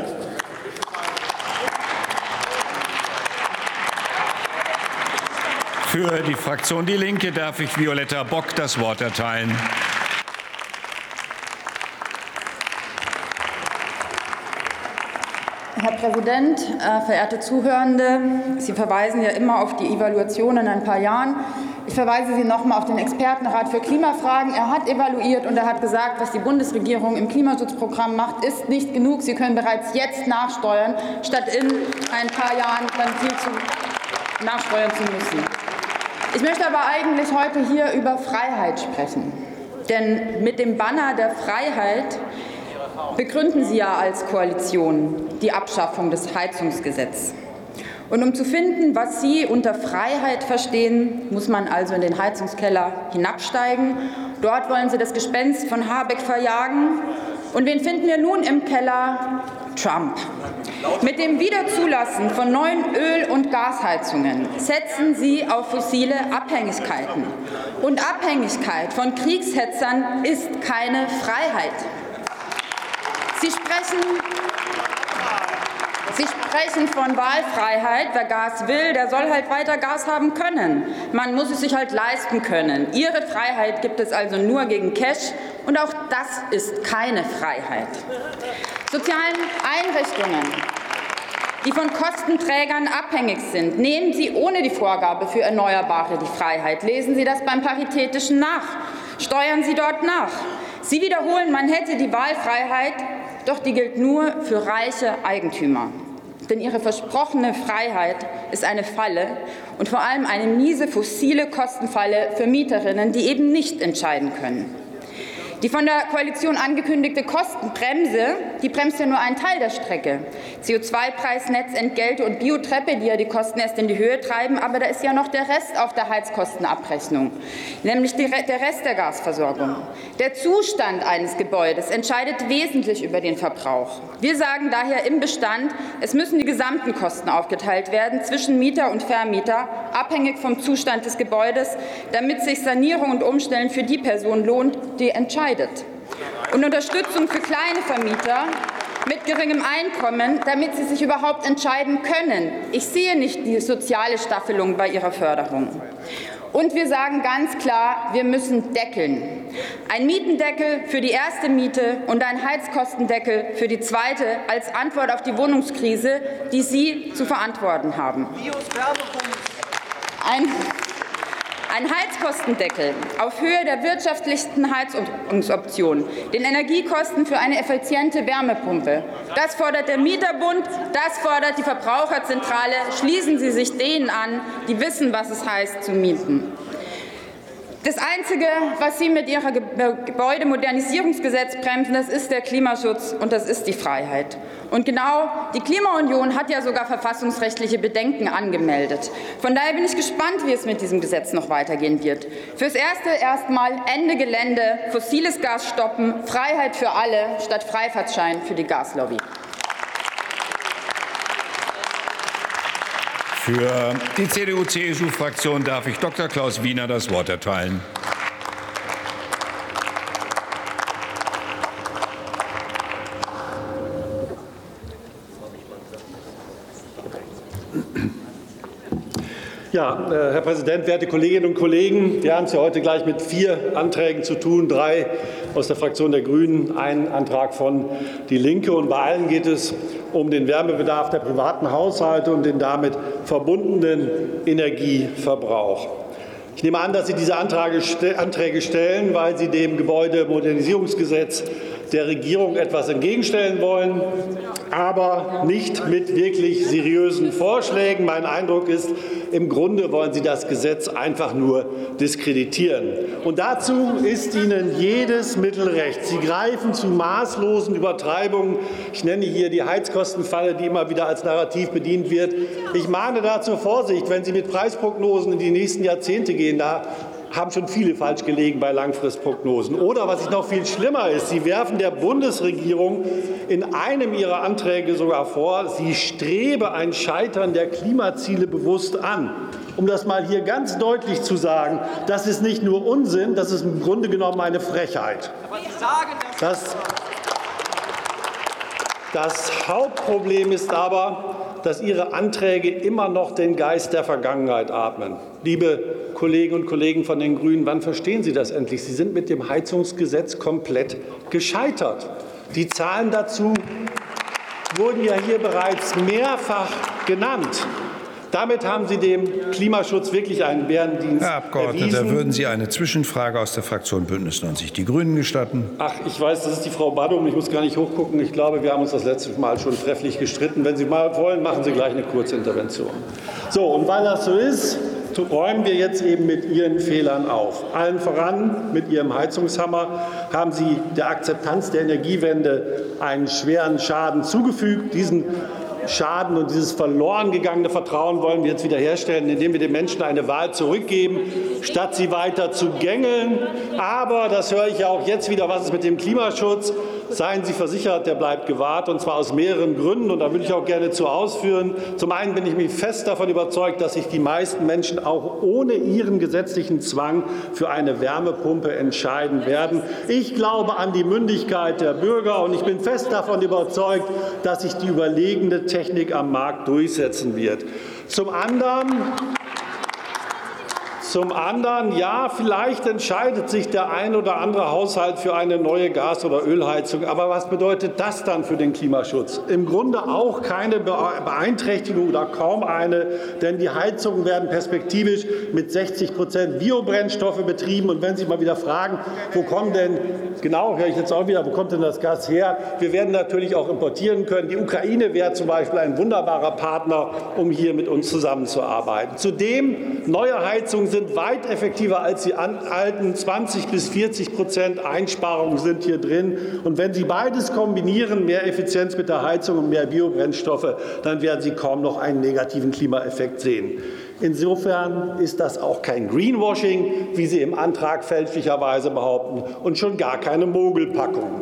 [SPEAKER 8] Für die Fraktion Die Linke darf ich Violetta Bock das Wort erteilen.
[SPEAKER 10] Herr Präsident, äh, verehrte Zuhörende! Sie verweisen ja immer auf die Evaluation in ein paar Jahren. Ich verweise Sie noch einmal auf den Expertenrat für Klimafragen. Er hat evaluiert und er hat gesagt, was die Bundesregierung im Klimaschutzprogramm macht, ist nicht genug. Sie können bereits jetzt nachsteuern, statt in ein paar Jahren dann viel zu nachsteuern zu müssen. Ich möchte aber eigentlich heute hier über Freiheit sprechen. Denn mit dem Banner der Freiheit begründen Sie ja als Koalition die Abschaffung des Heizungsgesetzes. Und um zu finden, was Sie unter Freiheit verstehen, muss man also in den Heizungskeller hinabsteigen. Dort wollen Sie das Gespenst von Habeck verjagen. Und wen finden wir nun im Keller? Trump. Mit dem Wiederzulassen von neuen Öl- und Gasheizungen setzen Sie auf fossile Abhängigkeiten. Und Abhängigkeit von Kriegshetzern ist keine Freiheit. Sie sprechen, Sie sprechen von Wahlfreiheit. Wer Gas will, der soll halt weiter Gas haben können. Man muss es sich halt leisten können. Ihre Freiheit gibt es also nur gegen Cash. Und auch das ist keine Freiheit. Sozialen Einrichtungen, die von Kostenträgern abhängig sind, nehmen Sie ohne die Vorgabe für Erneuerbare die Freiheit. Lesen Sie das beim Paritätischen nach. Steuern Sie dort nach. Sie wiederholen, man hätte die Wahlfreiheit, doch die gilt nur für reiche Eigentümer. Denn ihre versprochene Freiheit ist eine Falle und vor allem eine miese fossile Kostenfalle für Mieterinnen, die eben nicht entscheiden können. Die von der Koalition angekündigte Kostenbremse, die bremst ja nur einen Teil der Strecke. C O zwei Preis, Netzentgelte und Biotreppe, die ja die Kosten erst in die Höhe treiben, aber da ist ja noch der Rest auf der Heizkostenabrechnung, nämlich die, der Rest der Gasversorgung. Der Zustand eines Gebäudes entscheidet wesentlich über den Verbrauch. Wir sagen daher im Bestand, es müssen die gesamten Kosten aufgeteilt werden zwischen Mieter und Vermieter, abhängig vom Zustand des Gebäudes, damit sich Sanierung und Umstellen für die Person lohnt, die entscheidet. Und Unterstützung für kleine Vermieter mit geringem Einkommen, damit sie sich überhaupt entscheiden können. Ich sehe nicht die soziale Staffelung bei ihrer Förderung. Und wir sagen ganz klar, wir müssen deckeln. Ein Mietendeckel für die erste Miete und ein Heizkostendeckel für die zweite als Antwort auf die Wohnungskrise, die Sie zu verantworten haben. Ein Ein Heizkostendeckel auf Höhe der wirtschaftlichsten Heizungsoption, den Energiekosten für eine effiziente Wärmepumpe. Das fordert der Mieterbund, das fordert die Verbraucherzentrale. Schließen Sie sich denen an, die wissen, was es heißt, zu mieten. Das Einzige, was Sie mit Ihrem Gebäudemodernisierungsgesetz bremsen, das ist der Klimaschutz und das ist die Freiheit. Und genau die Klimaunion hat ja sogar verfassungsrechtliche Bedenken angemeldet. Von daher bin ich gespannt, wie es mit diesem Gesetz noch weitergehen wird. Fürs Erste erst mal Ende Gelände, fossiles Gas stoppen, Freiheit für alle statt Freifahrtschein für die Gaslobby.
[SPEAKER 8] Für die C D U C S U-Fraktion darf ich Doktor Klaus Wiener das Wort erteilen.
[SPEAKER 11] Ja, Herr Präsident, werte Kolleginnen und Kollegen! Wir haben es ja heute gleich mit vier Anträgen zu tun, drei aus der Fraktion der Grünen, ein Antrag von Die Linke. Und bei allen geht es um den Wärmebedarf der privaten Haushalte und den damit verbundenen Energieverbrauch. Ich nehme an, dass Sie diese Anträge stellen, weil Sie dem Gebäudemodernisierungsgesetz der Regierung etwas entgegenstellen wollen, aber nicht mit wirklich seriösen Vorschlägen. Mein Eindruck ist, im Grunde wollen Sie das Gesetz einfach nur diskreditieren. Und dazu ist Ihnen jedes Mittel recht. Sie greifen zu maßlosen Übertreibungen. Ich nenne hier die Heizkostenfalle, die immer wieder als Narrativ bedient wird. Ich mahne da zur Vorsicht, wenn Sie mit Preisprognosen in die nächsten Jahrzehnte gehen. Da haben schon viele falsch gelegen bei Langfristprognosen. Oder was noch viel schlimmer ist, Sie werfen der Bundesregierung in einem Ihrer Anträge sogar vor, sie strebe ein Scheitern der Klimaziele bewusst an. Um das mal hier ganz deutlich zu sagen, das ist nicht nur Unsinn, das ist im Grunde genommen eine Frechheit. Das, das Hauptproblem ist aber, dass Ihre Anträge immer noch den Geist der Vergangenheit atmen. Liebe Kolleginnen und Kollegen von den Grünen, wann verstehen Sie das endlich? Sie sind mit dem Heizungsgesetz komplett gescheitert. Die Zahlen dazu wurden ja hier bereits mehrfach genannt. Damit haben Sie dem Klimaschutz wirklich einen Bärendienst
[SPEAKER 8] Herr Abgeordneter,
[SPEAKER 11] erwiesen.
[SPEAKER 8] würden Sie eine Zwischenfrage aus der Fraktion Bündnis neunzig Die Grünen gestatten?
[SPEAKER 11] Ach, ich weiß, das ist die Frau Badum. Ich muss gar nicht hochgucken. Ich glaube, wir haben uns das letzte Mal schon trefflich gestritten. Wenn Sie mal wollen, machen Sie gleich eine kurze Intervention. So, und weil das so ist, räumen wir jetzt eben mit Ihren Fehlern auf. Allen voran mit Ihrem Heizungshammer haben Sie der Akzeptanz der Energiewende einen schweren Schaden zugefügt. Diesen Schaden und dieses verloren gegangene Vertrauen wollen wir jetzt wiederherstellen, indem wir den Menschen eine Wahl zurückgeben, statt sie weiter zu gängeln. Aber, das höre ich ja auch jetzt wieder, was ist mit dem Klimaschutz? Seien Sie versichert, der bleibt gewahrt, und zwar aus mehreren Gründen. Und da würde ich auch gerne zu ausführen. Zum einen bin ich mich fest davon überzeugt, dass sich die meisten Menschen auch ohne ihren gesetzlichen Zwang für eine Wärmepumpe entscheiden werden. Ich glaube an die Mündigkeit der Bürger, und ich bin fest davon überzeugt, dass sich die überlegene Technik am Markt durchsetzen wird. Zum anderen Zum anderen, ja, vielleicht entscheidet sich der ein oder andere Haushalt für eine neue Gas- oder Ölheizung. Aber was bedeutet das dann für den Klimaschutz? Im Grunde auch keine Beeinträchtigung oder kaum eine, denn die Heizungen werden perspektivisch mit sechzig Prozent Biobrennstoffe betrieben. Und wenn Sie mal wieder fragen, wo kommt denn, genau, höre ich jetzt auch wieder, wo kommt denn das Gas her? Wir werden natürlich auch importieren können. Die Ukraine wäre zum Beispiel ein wunderbarer Partner, um hier mit uns zusammenzuarbeiten. Zudem, neue Heizungen sind sind weit effektiver als die alten. zwanzig bis vierzig Prozent Einsparungen sind hier drin. Und wenn Sie beides kombinieren, mehr Effizienz mit der Heizung und mehr Biobrennstoffe, dann werden Sie kaum noch einen negativen Klimaeffekt sehen. Insofern ist das auch kein Greenwashing, wie Sie im Antrag fälschlicherweise behaupten, und schon gar keine Mogelpackung.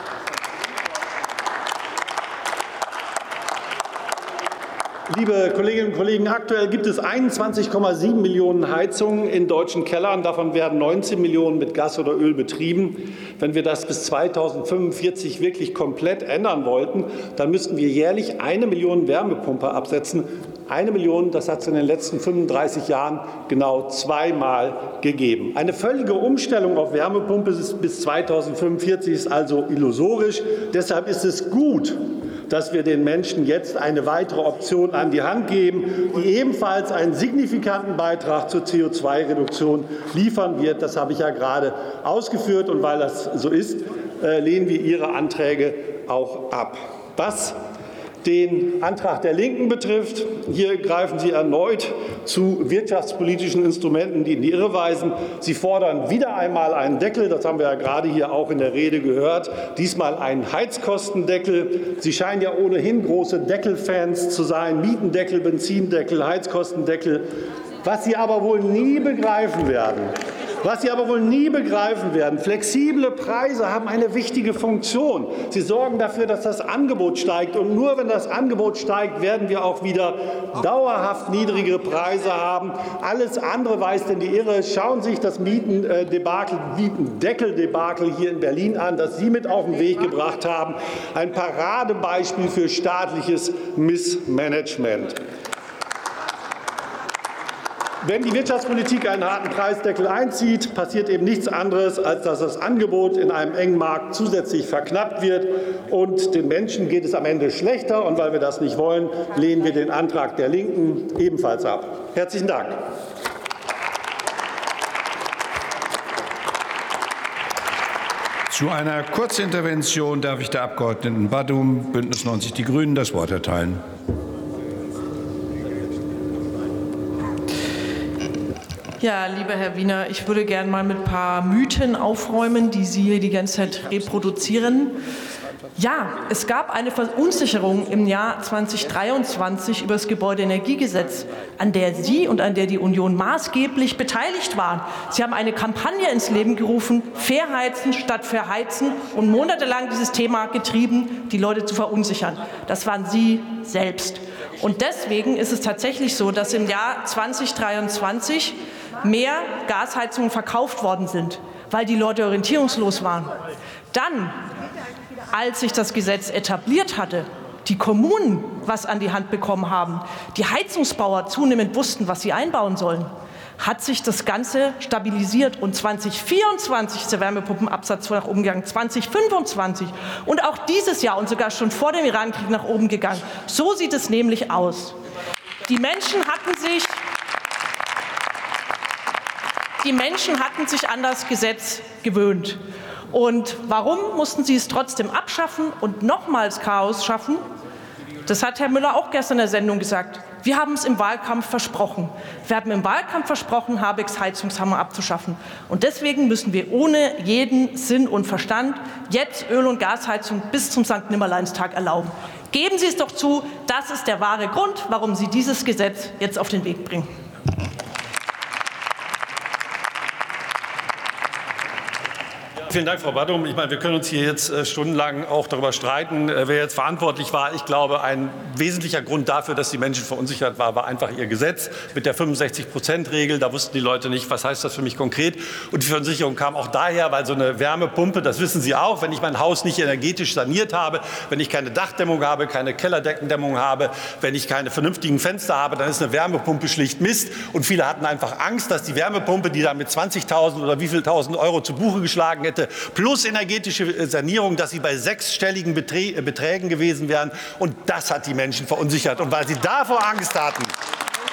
[SPEAKER 11] Liebe Kolleginnen und Kollegen, aktuell gibt es einundzwanzig Komma sieben Millionen Heizungen in deutschen Kellern. Davon werden neunzehn Millionen mit Gas oder Öl betrieben. Wenn wir das bis zweitausendfünfundvierzig wirklich komplett ändern wollten, dann müssten wir jährlich eine Million Wärmepumpe absetzen. Eine Million, das hat es in den letzten fünfunddreißig Jahren genau zweimal gegeben. Eine völlige Umstellung auf Wärmepumpe bis zweitausendfünfundvierzig ist also illusorisch. Deshalb ist es gut, dass wir den Menschen jetzt eine weitere Option an die Hand geben, die ebenfalls einen signifikanten Beitrag zur C O zwei Reduktion liefern wird. Das habe ich ja gerade ausgeführt. Und weil das so ist, lehnen wir Ihre Anträge auch ab. Was den Antrag der Linken betrifft, hier greifen Sie erneut zu wirtschaftspolitischen Instrumenten, die in die Irre weisen. Sie fordern wieder einmal einen Deckel, das haben wir ja gerade hier auch in der Rede gehört, diesmal einen Heizkostendeckel. Sie scheinen ja ohnehin große Deckelfans zu sein, Mietendeckel, Benzindeckel, Heizkostendeckel. Was Sie aber wohl nie begreifen werden, Was Sie aber wohl nie begreifen werden, flexible Preise haben eine wichtige Funktion. Sie sorgen dafür, dass das Angebot steigt. Und nur wenn das Angebot steigt, werden wir auch wieder dauerhaft niedrigere Preise haben. Alles andere weist in die Irre. Schauen Sie sich das Mietendebakel, Mietendeckeldebakel hier in Berlin an, das Sie mit auf den Weg gebracht haben. Ein Paradebeispiel für staatliches Missmanagement. Wenn die Wirtschaftspolitik einen harten Preisdeckel einzieht, passiert eben nichts anderes, als dass das Angebot in einem engen Markt zusätzlich verknappt wird. Und den Menschen geht es am Ende schlechter. Und weil wir das nicht wollen, lehnen wir den Antrag der Linken ebenfalls ab. Herzlichen Dank.
[SPEAKER 8] Zu einer Kurzintervention darf ich der Abgeordneten Badum, Bündnis neunzig Die Grünen, das Wort erteilen.
[SPEAKER 3] Ja, lieber Herr Wiener, ich würde gerne mal mit ein paar Mythen aufräumen, die Sie hier die ganze Zeit reproduzieren. Ja, es gab eine Verunsicherung im Jahr zweitausenddreiundzwanzig über das Gebäudeenergiegesetz, an der Sie und an der die Union maßgeblich beteiligt waren. Sie haben eine Kampagne ins Leben gerufen, Verheizen statt Verheizen, und monatelang dieses Thema getrieben, die Leute zu verunsichern. Das waren Sie selbst. Und deswegen ist es tatsächlich so, dass im Jahr zweitausenddreiundzwanzig mehr Gasheizungen verkauft worden sind, weil die Leute orientierungslos waren. Dann, als sich das Gesetz etabliert hatte, die Kommunen was an die Hand bekommen haben, die Heizungsbauer zunehmend wussten, was sie einbauen sollen, hat sich das Ganze stabilisiert, und zweitausendvierundzwanzig ist der Wärmepumpenabsatz nach oben gegangen, zweitausendfünfundzwanzig und auch dieses Jahr und sogar schon vor dem Irankrieg nach oben gegangen. So sieht es nämlich aus. Die Menschen hatten sich, die Menschen hatten sich an das Gesetz gewöhnt. Und warum mussten sie es trotzdem abschaffen und nochmals Chaos schaffen? Das hat Herr Müller auch gestern in der Sendung gesagt. Wir haben es im Wahlkampf versprochen. Wir haben im Wahlkampf versprochen, Habecks Heizungshammer abzuschaffen. Und deswegen müssen wir ohne jeden Sinn und Verstand jetzt Öl- und Gasheizung bis zum Sankt Nimmerleinstag erlauben. Geben Sie es doch zu, das ist der wahre Grund, warum Sie dieses Gesetz jetzt auf den Weg bringen.
[SPEAKER 11] Vielen Dank, Frau Badum. Ich meine, wir können uns hier jetzt stundenlang auch darüber streiten, wer jetzt verantwortlich war. Ich glaube, ein wesentlicher Grund dafür, dass die Menschen verunsichert waren, war einfach ihr Gesetz mit der fünfundsechzig Prozent Regel. Da wussten die Leute nicht, was heißt das für mich konkret. Und die Verunsicherung kam auch daher, weil so eine Wärmepumpe, das wissen Sie auch, wenn ich mein Haus nicht energetisch saniert habe, wenn ich keine Dachdämmung habe, keine Kellerdeckendämmung habe, wenn ich keine vernünftigen Fenster habe, dann ist eine Wärmepumpe schlicht Mist. Und viele hatten einfach Angst, dass die Wärmepumpe, die dann mit zwanzigtausend oder wie viel tausend Euro zu Buche geschlagen hätte, plus energetische Sanierung, dass sie bei sechsstelligen Beträgen gewesen wären. Und das hat die Menschen verunsichert. Und weil sie davor Angst hatten,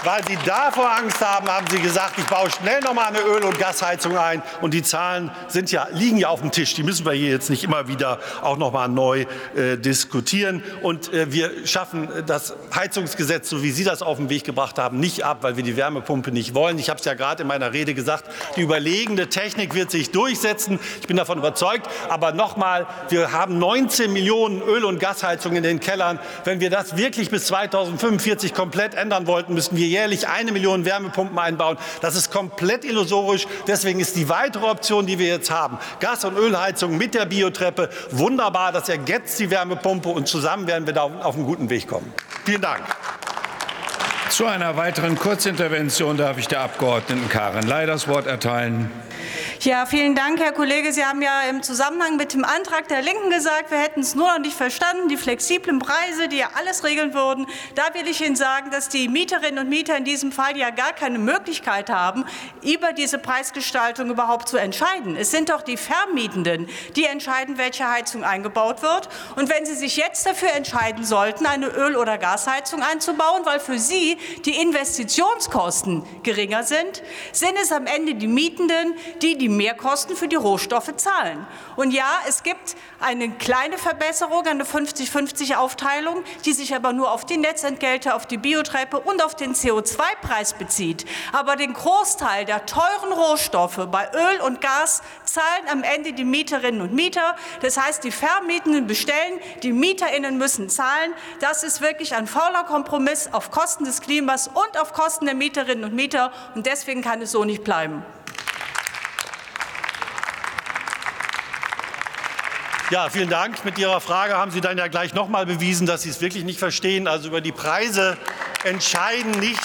[SPEAKER 11] Weil Sie davor Angst haben, haben Sie gesagt, ich baue schnell noch mal eine Öl- und Gasheizung ein. Und die Zahlen sind ja, liegen ja auf dem Tisch. Die müssen wir hier jetzt nicht immer wieder auch noch mal neu äh, diskutieren. Und äh, wir schaffen das Heizungsgesetz, so wie Sie das auf den Weg gebracht haben, nicht ab, weil wir die Wärmepumpe nicht wollen. Ich habe es ja gerade in meiner Rede gesagt, die überlegene Technik wird sich durchsetzen. Ich bin davon überzeugt. Aber noch mal, wir haben neunzehn Millionen Öl- und Gasheizungen in den Kellern. Wenn wir das wirklich bis zweitausendfünfundvierzig komplett ändern wollten, müssten wir jährlich eine Million Wärmepumpen einbauen. Das ist komplett illusorisch. Deswegen ist die weitere Option, die wir jetzt haben, Gas- und Ölheizung mit der Biotreppe, wunderbar. Das ergänzt die Wärmepumpe und zusammen werden wir da auf einen guten Weg kommen. Vielen Dank.
[SPEAKER 8] Zu einer weiteren Kurzintervention darf ich der Abgeordneten Karin Ley das Wort erteilen.
[SPEAKER 12] Ja, vielen Dank, Herr Kollege. Sie haben ja im Zusammenhang mit dem Antrag der Linken gesagt, wir hätten es nur noch nicht verstanden, die flexiblen Preise, die ja alles regeln würden. Da will ich Ihnen sagen, dass die Mieterinnen und Mieter in diesem Fall ja gar keine Möglichkeit haben, über diese Preisgestaltung überhaupt zu entscheiden. Es sind doch die Vermietenden, die entscheiden, welche Heizung eingebaut wird. Und wenn Sie sich jetzt dafür entscheiden sollten, eine Öl- oder Gasheizung einzubauen, weil für Sie die Investitionskosten geringer sind, sind es am Ende die Mietenden, die die Mehrkosten für die Rohstoffe zahlen. Und ja, es gibt eine kleine Verbesserung, eine fünfzig fünfzig Aufteilung, die sich aber nur auf die Netzentgelte, auf die Biotreppe und auf den C O zwei Preis bezieht. Aber den Großteil der teuren Rohstoffe bei Öl und Gas zahlen am Ende die Mieterinnen und Mieter. Das heißt, die Vermietenden bestellen, die MieterInnen müssen zahlen. Das ist wirklich ein fauler Kompromiss auf Kosten des Klimas und auf Kosten der Mieterinnen und Mieter. Und deswegen kann es so nicht bleiben.
[SPEAKER 11] Ja, vielen Dank. Mit Ihrer Frage haben Sie dann ja gleich noch mal bewiesen, dass Sie es wirklich nicht verstehen. Also über die Preise entscheiden nicht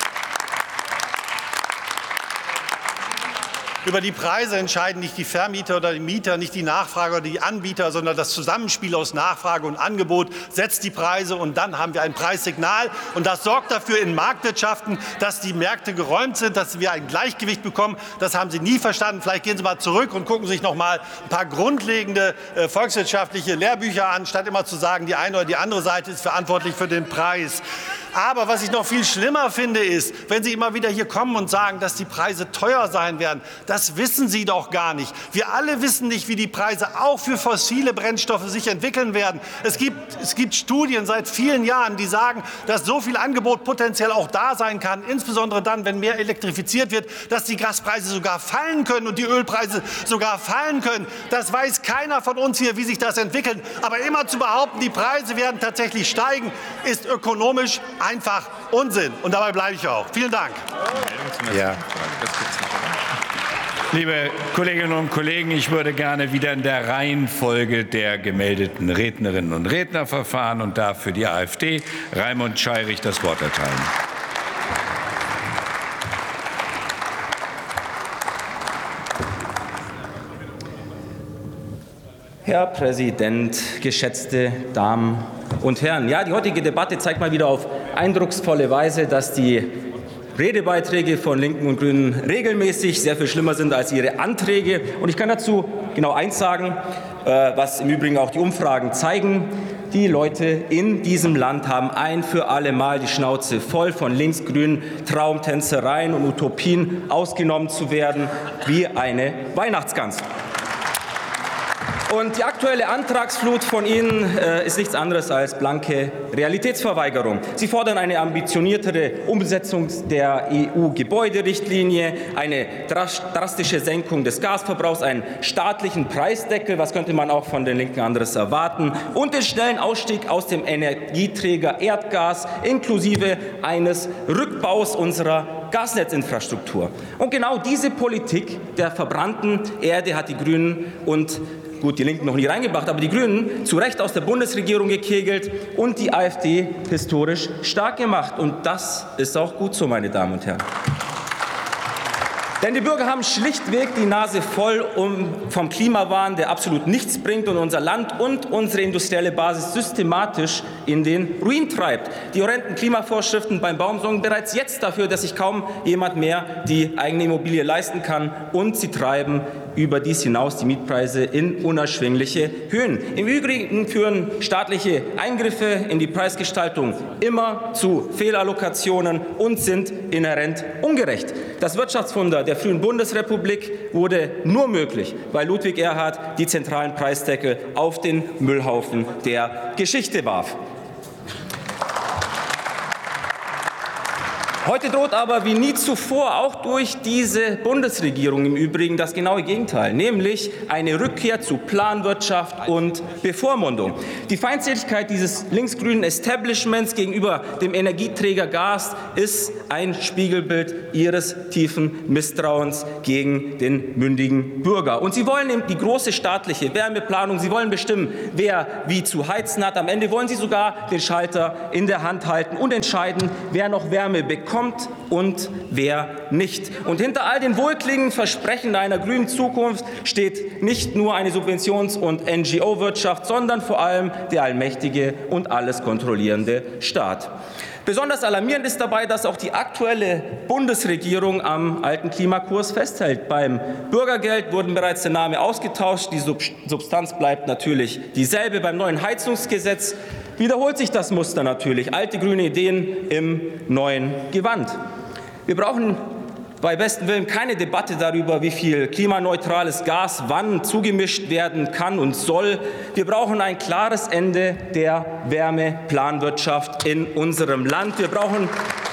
[SPEAKER 11] Über die Preise entscheiden nicht die Vermieter oder die Mieter, nicht die Nachfrager oder die Anbieter, sondern das Zusammenspiel aus Nachfrage und Angebot setzt die Preise, und dann haben wir ein Preissignal. Und das sorgt dafür in Marktwirtschaften, dass die Märkte geräumt sind, dass wir ein Gleichgewicht bekommen. Das haben Sie nie verstanden. Vielleicht gehen Sie mal zurück und gucken sich noch mal ein paar grundlegende äh, volkswirtschaftliche Lehrbücher an, statt immer zu sagen, die eine oder die andere Seite ist verantwortlich für den Preis. Aber was ich noch viel schlimmer finde, ist, wenn Sie immer wieder hier kommen und sagen, dass die Preise teuer sein werden. Das wissen Sie doch gar nicht. Wir alle wissen nicht, wie die Preise auch für fossile Brennstoffe sich entwickeln werden. Es gibt, es gibt Studien seit vielen Jahren, die sagen, dass so viel Angebot potenziell auch da sein kann, insbesondere dann, wenn mehr elektrifiziert wird, dass die Gaspreise sogar fallen können und die Ölpreise sogar fallen können. Das weiß keiner von uns hier, wie sich das entwickelt. Aber immer zu behaupten, die Preise werden tatsächlich steigen, ist ökonomisch einfach Unsinn. Und dabei bleibe ich auch. Vielen Dank.
[SPEAKER 8] Ja. Liebe Kolleginnen und Kollegen, ich würde gerne wieder in der Reihenfolge der gemeldeten Rednerinnen und Redner verfahren und darf für die AfD Raimund Scheirich das Wort erteilen.
[SPEAKER 13] Herr Präsident, geschätzte Damen und Herren! Ja, die heutige Debatte zeigt mal wieder auf eindrucksvolle Weise, dass die Redebeiträge von Linken und Grünen regelmäßig sehr viel schlimmer sind als ihre Anträge. Und ich kann dazu genau eins sagen, was im Übrigen auch die Umfragen zeigen. Die Leute in diesem Land haben ein für alle Mal die Schnauze voll von linksgrünen Traumtänzereien und Utopien, ausgenommen zu werden wie eine Weihnachtsgans. Und die aktuelle Antragsflut von Ihnen äh, ist nichts anderes als blanke Realitätsverweigerung. Sie fordern eine ambitioniertere Umsetzung der E U-Gebäuderichtlinie, eine drastische Senkung des Gasverbrauchs, einen staatlichen Preisdeckel, was könnte man auch von den Linken anderes erwarten, und den schnellen Ausstieg aus dem Energieträger Erdgas inklusive eines Rückbaus unserer Gasnetzinfrastruktur. Und genau diese Politik der verbrannten Erde hat die Grünen und gut, die Linken noch nie reingebracht, aber die Grünen zu Recht aus der Bundesregierung gekegelt und die AfD historisch stark gemacht. Und das ist auch gut so, meine Damen und Herren. Denn die Bürger haben schlichtweg die Nase voll vom Klimawahn, der absolut nichts bringt und unser Land und unsere industrielle Basis systematisch in den Ruin treibt. Die horrenden Klimavorschriften beim Bauen sorgen bereits jetzt dafür, dass sich kaum jemand mehr die eigene Immobilie leisten kann, und sie treiben überdies hinaus die Mietpreise in unerschwingliche Höhen. Im Übrigen führen staatliche Eingriffe in die Preisgestaltung immer zu Fehlallokationen und sind inhärent ungerecht. Das Wirtschaftswunder der frühen Bundesrepublik wurde nur möglich, weil Ludwig Erhard die zentralen Preisdeckel auf den Müllhaufen der Geschichte warf. Heute droht aber wie nie zuvor auch durch diese Bundesregierung im Übrigen das genaue Gegenteil, nämlich eine Rückkehr zu Planwirtschaft und Bevormundung. Die Feindseligkeit dieses linksgrünen Establishments gegenüber dem Energieträger Gas ist ein Spiegelbild ihres tiefen Misstrauens gegen den mündigen Bürger. Und sie wollen eben die große staatliche Wärmeplanung, sie wollen bestimmen, wer wie zu heizen hat. Am Ende wollen sie sogar den Schalter in der Hand halten und entscheiden, wer noch Wärme bekommt und wer nicht. Und hinter all den wohlklingenden Versprechen einer grünen Zukunft steht nicht nur eine Subventions- und N G O-Wirtschaft, sondern vor allem der allmächtige und alles kontrollierende Staat. Besonders alarmierend ist dabei, dass auch die aktuelle Bundesregierung am alten Klimakurs festhält. Beim Bürgergeld wurden bereits der Name ausgetauscht. Die Substanz bleibt natürlich dieselbe. Beim neuen Heizungsgesetz wiederholt sich das Muster natürlich. Alte grüne Ideen im neuen Gewand. Wir brauchen bei bestem Willen keine Debatte darüber, wie viel klimaneutrales Gas wann zugemischt werden kann und soll. Wir brauchen ein klares Ende der Wärmeplanwirtschaft in unserem Land. Wir brauchen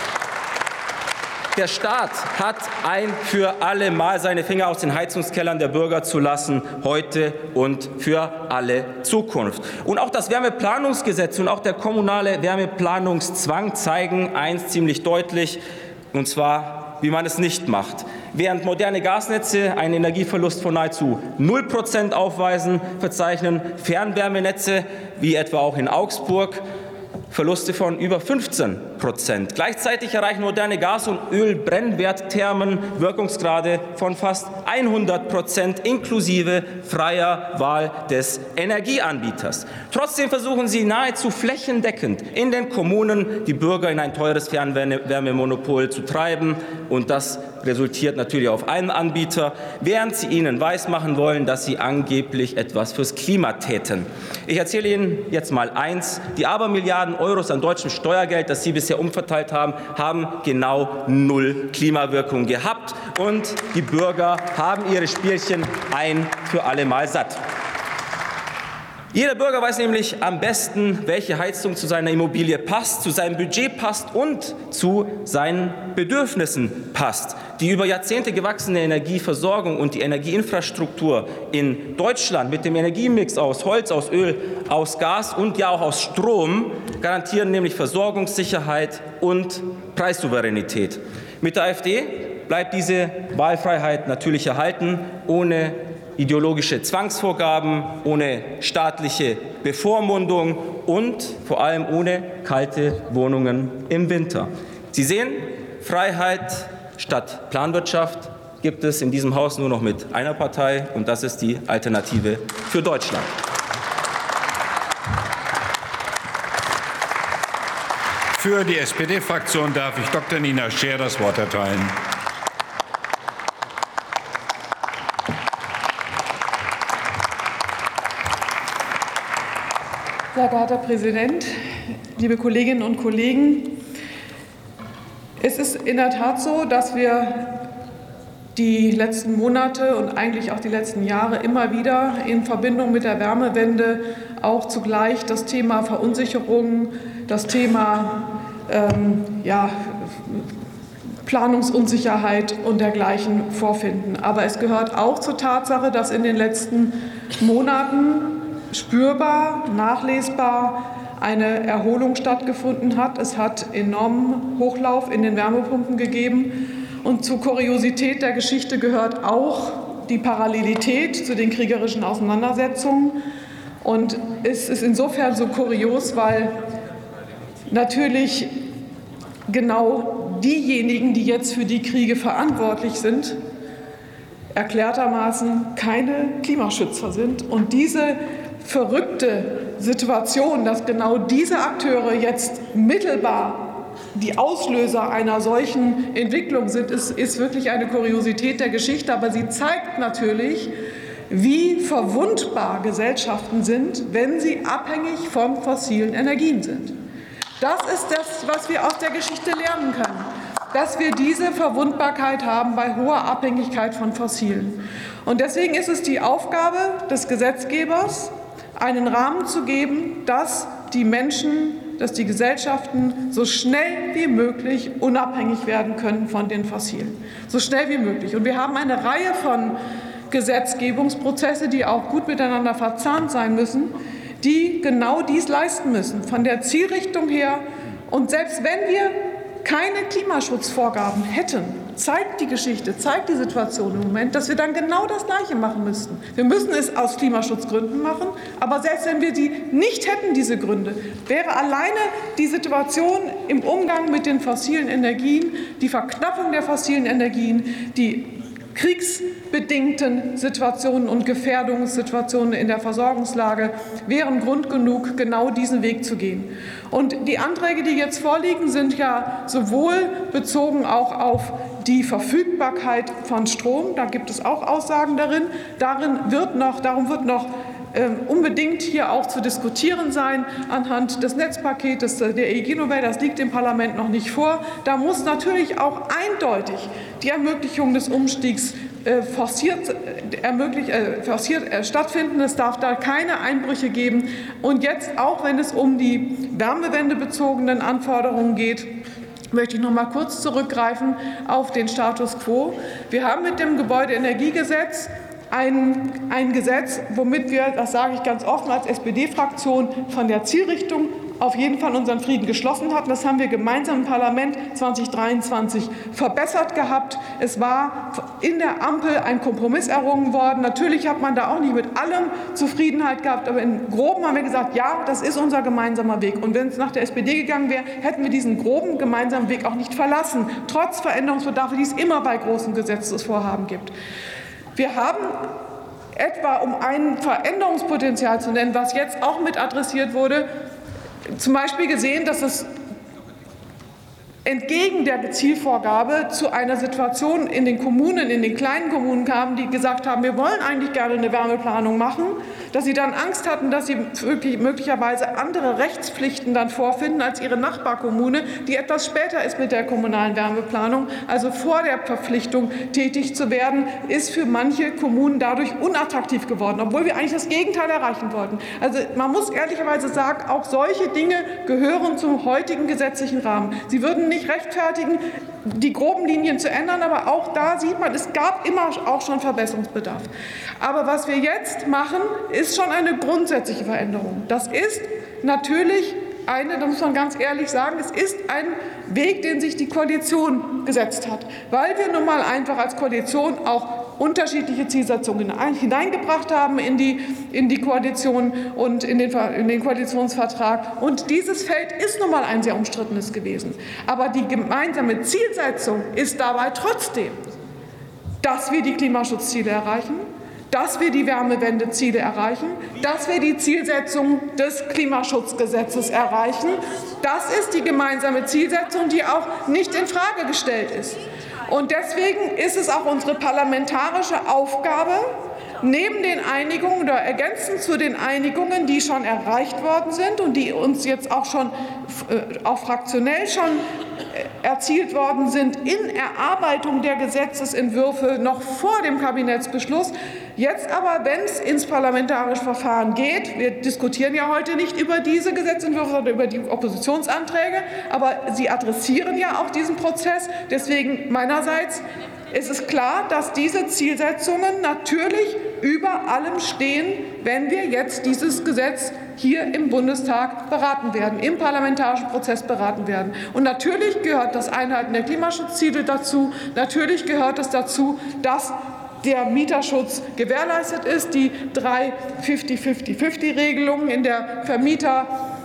[SPEAKER 13] Der Staat hat ein für alle Mal seine Finger aus den Heizungskellern der Bürger zu lassen, heute und für alle Zukunft. Und auch das Wärmeplanungsgesetz und auch der kommunale Wärmeplanungszwang zeigen eins ziemlich deutlich, und zwar, wie man es nicht macht. Während moderne Gasnetze einen Energieverlust von nahezu null Prozent aufweisen, verzeichnen Fernwärmenetze, wie etwa auch in Augsburg, Verluste von über fünfzehn Prozent. Gleichzeitig erreichen moderne Gas- und Ölbrennwertthermen Wirkungsgrade von fast hundert Prozent inklusive freier Wahl des Energieanbieters. Trotzdem versuchen sie nahezu flächendeckend in den Kommunen die Bürger in ein teures Fernwärmemonopol zu treiben. Und das resultiert natürlich auf einen Anbieter, während sie ihnen weismachen wollen, dass sie angeblich etwas fürs Klima täten. Ich erzähle Ihnen jetzt mal eins. Die Abermilliarden Euros an deutschem Steuergeld, das Sie bisher umverteilt haben, haben genau null Klimawirkung gehabt. Und die Bürger haben ihre Spielchen ein für alle Mal satt. Jeder Bürger weiß nämlich am besten, welche Heizung zu seiner Immobilie passt, zu seinem Budget passt und zu seinen Bedürfnissen passt. Die über Jahrzehnte gewachsene Energieversorgung und die Energieinfrastruktur in Deutschland mit dem Energiemix aus Holz, aus Öl, aus Gas und ja auch aus Strom garantieren nämlich Versorgungssicherheit und Preissouveränität. Mit der AfD bleibt diese Wahlfreiheit natürlich erhalten, ohne ideologische Zwangsvorgaben, ohne staatliche Bevormundung und vor allem ohne kalte Wohnungen im Winter. Sie sehen, Freiheit statt Planwirtschaft gibt es in diesem Haus nur noch mit einer Partei, und das ist die Alternative für Deutschland.
[SPEAKER 8] Für die S P D-Fraktion darf ich Doktor Nina Scheer das Wort erteilen.
[SPEAKER 14] Sehr geehrter Herr Präsident, liebe Kolleginnen und Kollegen! Es ist in der Tat so, dass wir die letzten Monate und eigentlich auch die letzten Jahre immer wieder in Verbindung mit der Wärmewende auch zugleich das Thema Verunsicherung, das Thema ähm, ja, Planungsunsicherheit und dergleichen vorfinden. Aber es gehört auch zur Tatsache, dass in den letzten Monaten spürbar, nachlesbar eine Erholung stattgefunden hat. Es hat enormen Hochlauf in den Wärmepumpen gegeben. Und zur Kuriosität der Geschichte gehört auch die Parallelität zu den kriegerischen Auseinandersetzungen. Und es ist insofern so kurios, weil natürlich genau diejenigen, die jetzt für die Kriege verantwortlich sind, erklärtermaßen keine Klimaschützer sind. Und diese verrückte Situation, dass genau diese Akteure jetzt mittelbar die Auslöser einer solchen Entwicklung sind, ist, ist wirklich eine Kuriosität der Geschichte. Aber sie zeigt natürlich, wie verwundbar Gesellschaften sind, wenn sie abhängig von fossilen Energien sind. Das ist das, was wir aus der Geschichte lernen können, dass wir diese Verwundbarkeit haben bei hoher Abhängigkeit von Fossilen. Und deswegen ist es die Aufgabe des Gesetzgebers, einen Rahmen zu geben, dass die Menschen, dass die Gesellschaften so schnell wie möglich unabhängig werden können von den Fossilen. So schnell wie möglich. Und wir haben eine Reihe von Gesetzgebungsprozesse, die auch gut miteinander verzahnt sein müssen, die genau dies leisten müssen, von der Zielrichtung her. Und selbst wenn wir keine Klimaschutzvorgaben hätten, zeigt die Geschichte, zeigt die Situation im Moment, dass wir dann genau das Gleiche machen müssten. Wir müssen es aus Klimaschutzgründen machen, aber selbst wenn wir die nicht hätten, diese Gründe, wäre alleine die Situation im Umgang mit den fossilen Energien, die Verknappung der fossilen Energien, die kriegsbedingten Situationen und Gefährdungssituationen in der Versorgungslage wären Grund genug, genau diesen Weg zu gehen. Und die Anträge, die jetzt vorliegen, sind ja sowohl bezogen auch auf die Verfügbarkeit von Strom, da gibt es auch Aussagen darin, darin wird noch, darum wird noch unbedingt hier auch zu diskutieren sein anhand des Netzpaketes der E G Nobel. Das liegt dem Parlament noch nicht vor. Da muss natürlich auch eindeutig die Ermöglichung des Umstiegs äh, forciert, ermöglicht, äh, forciert äh, stattfinden. Es darf da keine Einbrüche geben. Und jetzt auch, wenn es um die wärmewendebezogenen Anforderungen geht, möchte ich noch mal kurz zurückgreifen auf den Status quo. Wir haben mit dem Gebäudeenergiegesetz Ein, ein Gesetz, womit wir, das sage ich ganz offen als S P D-Fraktion, von der Zielrichtung auf jeden Fall unseren Frieden geschlossen hatten. Das haben wir gemeinsam im Parlament zweitausenddreiundzwanzig verbessert gehabt. Es war in der Ampel ein Kompromiss errungen worden. Natürlich hat man da auch nicht mit allem Zufriedenheit gehabt, aber im Groben haben wir gesagt, ja, das ist unser gemeinsamer Weg. Und wenn es nach der S P D gegangen wäre, hätten wir diesen groben gemeinsamen Weg auch nicht verlassen, trotz Veränderungsbedarf, die es immer bei großen Gesetzesvorhaben gibt. Wir haben etwa, um ein Veränderungspotenzial zu nennen, was jetzt auch mit adressiert wurde, zum Beispiel gesehen, dass es entgegen der Zielvorgabe zu einer Situation in den Kommunen, in den kleinen Kommunen kam, die gesagt haben, wir wollen eigentlich gerne eine Wärmeplanung machen, dass sie dann Angst hatten, dass sie wirklich möglicherweise andere Rechtspflichten dann vorfinden als ihre Nachbarkommune, die etwas später ist mit der kommunalen Wärmeplanung, also vor der Verpflichtung tätig zu werden, ist für manche Kommunen dadurch unattraktiv geworden, obwohl wir eigentlich das Gegenteil erreichen wollten. Also man muss ehrlicherweise sagen, auch solche Dinge gehören zum heutigen gesetzlichen Rahmen. Sie würden nicht rechtfertigen, die groben Linien zu ändern, aber auch da sieht man, es gab immer auch schon Verbesserungsbedarf. Aber was wir jetzt machen, ist schon eine grundsätzliche Veränderung. Das ist natürlich eine, da muss man ganz ehrlich sagen, es ist ein Weg, den sich die Koalition gesetzt hat, weil wir nun mal einfach als Koalition auch unterschiedliche Zielsetzungen hineingebracht haben in die, in die Koalition und in den, in den Koalitionsvertrag. Und dieses Feld ist nun mal ein sehr umstrittenes gewesen. Aber die gemeinsame Zielsetzung ist dabei trotzdem, dass wir die Klimaschutzziele erreichen, dass wir die Wärmewendeziele erreichen, dass wir die Zielsetzung des Klimaschutzgesetzes erreichen. Das ist die gemeinsame Zielsetzung, die auch nicht in Frage gestellt ist. Und deswegen ist es auch unsere parlamentarische Aufgabe, neben den Einigungen oder ergänzend zu den Einigungen, die schon erreicht worden sind und die uns jetzt auch schon äh, auch fraktionell schon äh, erzielt worden sind in Erarbeitung der Gesetzesentwürfe noch vor dem Kabinettsbeschluss. Jetzt aber, wenn es ins parlamentarische Verfahren geht, wir diskutieren ja heute nicht über diese Gesetzentwürfe, sondern über die Oppositionsanträge, aber sie adressieren ja auch diesen Prozess. Deswegen meinerseits ist es klar, dass diese Zielsetzungen natürlich über allem stehen, wenn wir jetzt dieses Gesetz hier im Bundestag beraten werden, im parlamentarischen Prozess beraten werden. Und natürlich gehört das Einhalten der Klimaschutzziele dazu. Natürlich gehört es dazu, dass der Mieterschutz gewährleistet ist. Die drei fünfzig fünfzig fünfzig Regelungen in der Vermieter-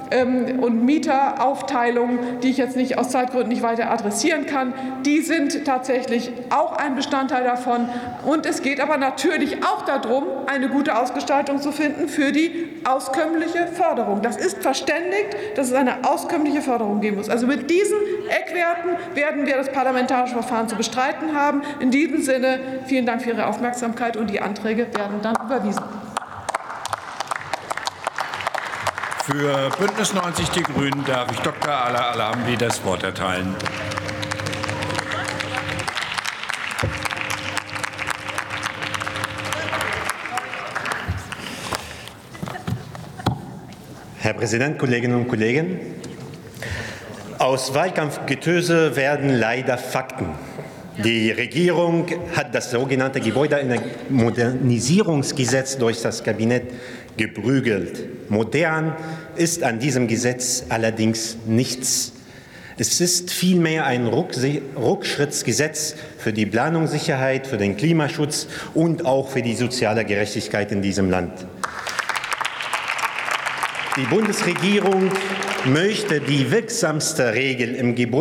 [SPEAKER 14] und Mieteraufteilung, die ich jetzt nicht aus Zeitgründen nicht weiter adressieren kann, die sind tatsächlich auch ein Bestandteil davon. Und es geht aber natürlich auch darum, eine gute Ausgestaltung zu finden für die auskömmliche Förderung. Das ist verständigt, dass es eine auskömmliche Förderung geben muss. Also mit diesen Eckwerten werden wir das parlamentarische Verfahren zu bestreiten haben. In diesem Sinne vielen Dank für Ihre Aufmerksamkeit, und die Anträge werden dann überwiesen.
[SPEAKER 8] Für Bündnis neunzig Die Grünen darf ich Doktor Ala Alhamdi das Wort erteilen.
[SPEAKER 15] Herr Präsident, Kolleginnen und Kollegen! Aus Wahlkampfgetöse werden leider Fakten. Die Regierung hat das sogenannte Gebäudemodernisierungsgesetz durch das Kabinett geprügelt. Modern ist an diesem Gesetz allerdings nichts. Es ist vielmehr ein Rückschrittsgesetz für die Planungssicherheit, für den Klimaschutz und auch für die soziale Gerechtigkeit in diesem Land. Die Bundesregierung möchte die wirksamste Regel im Gebäude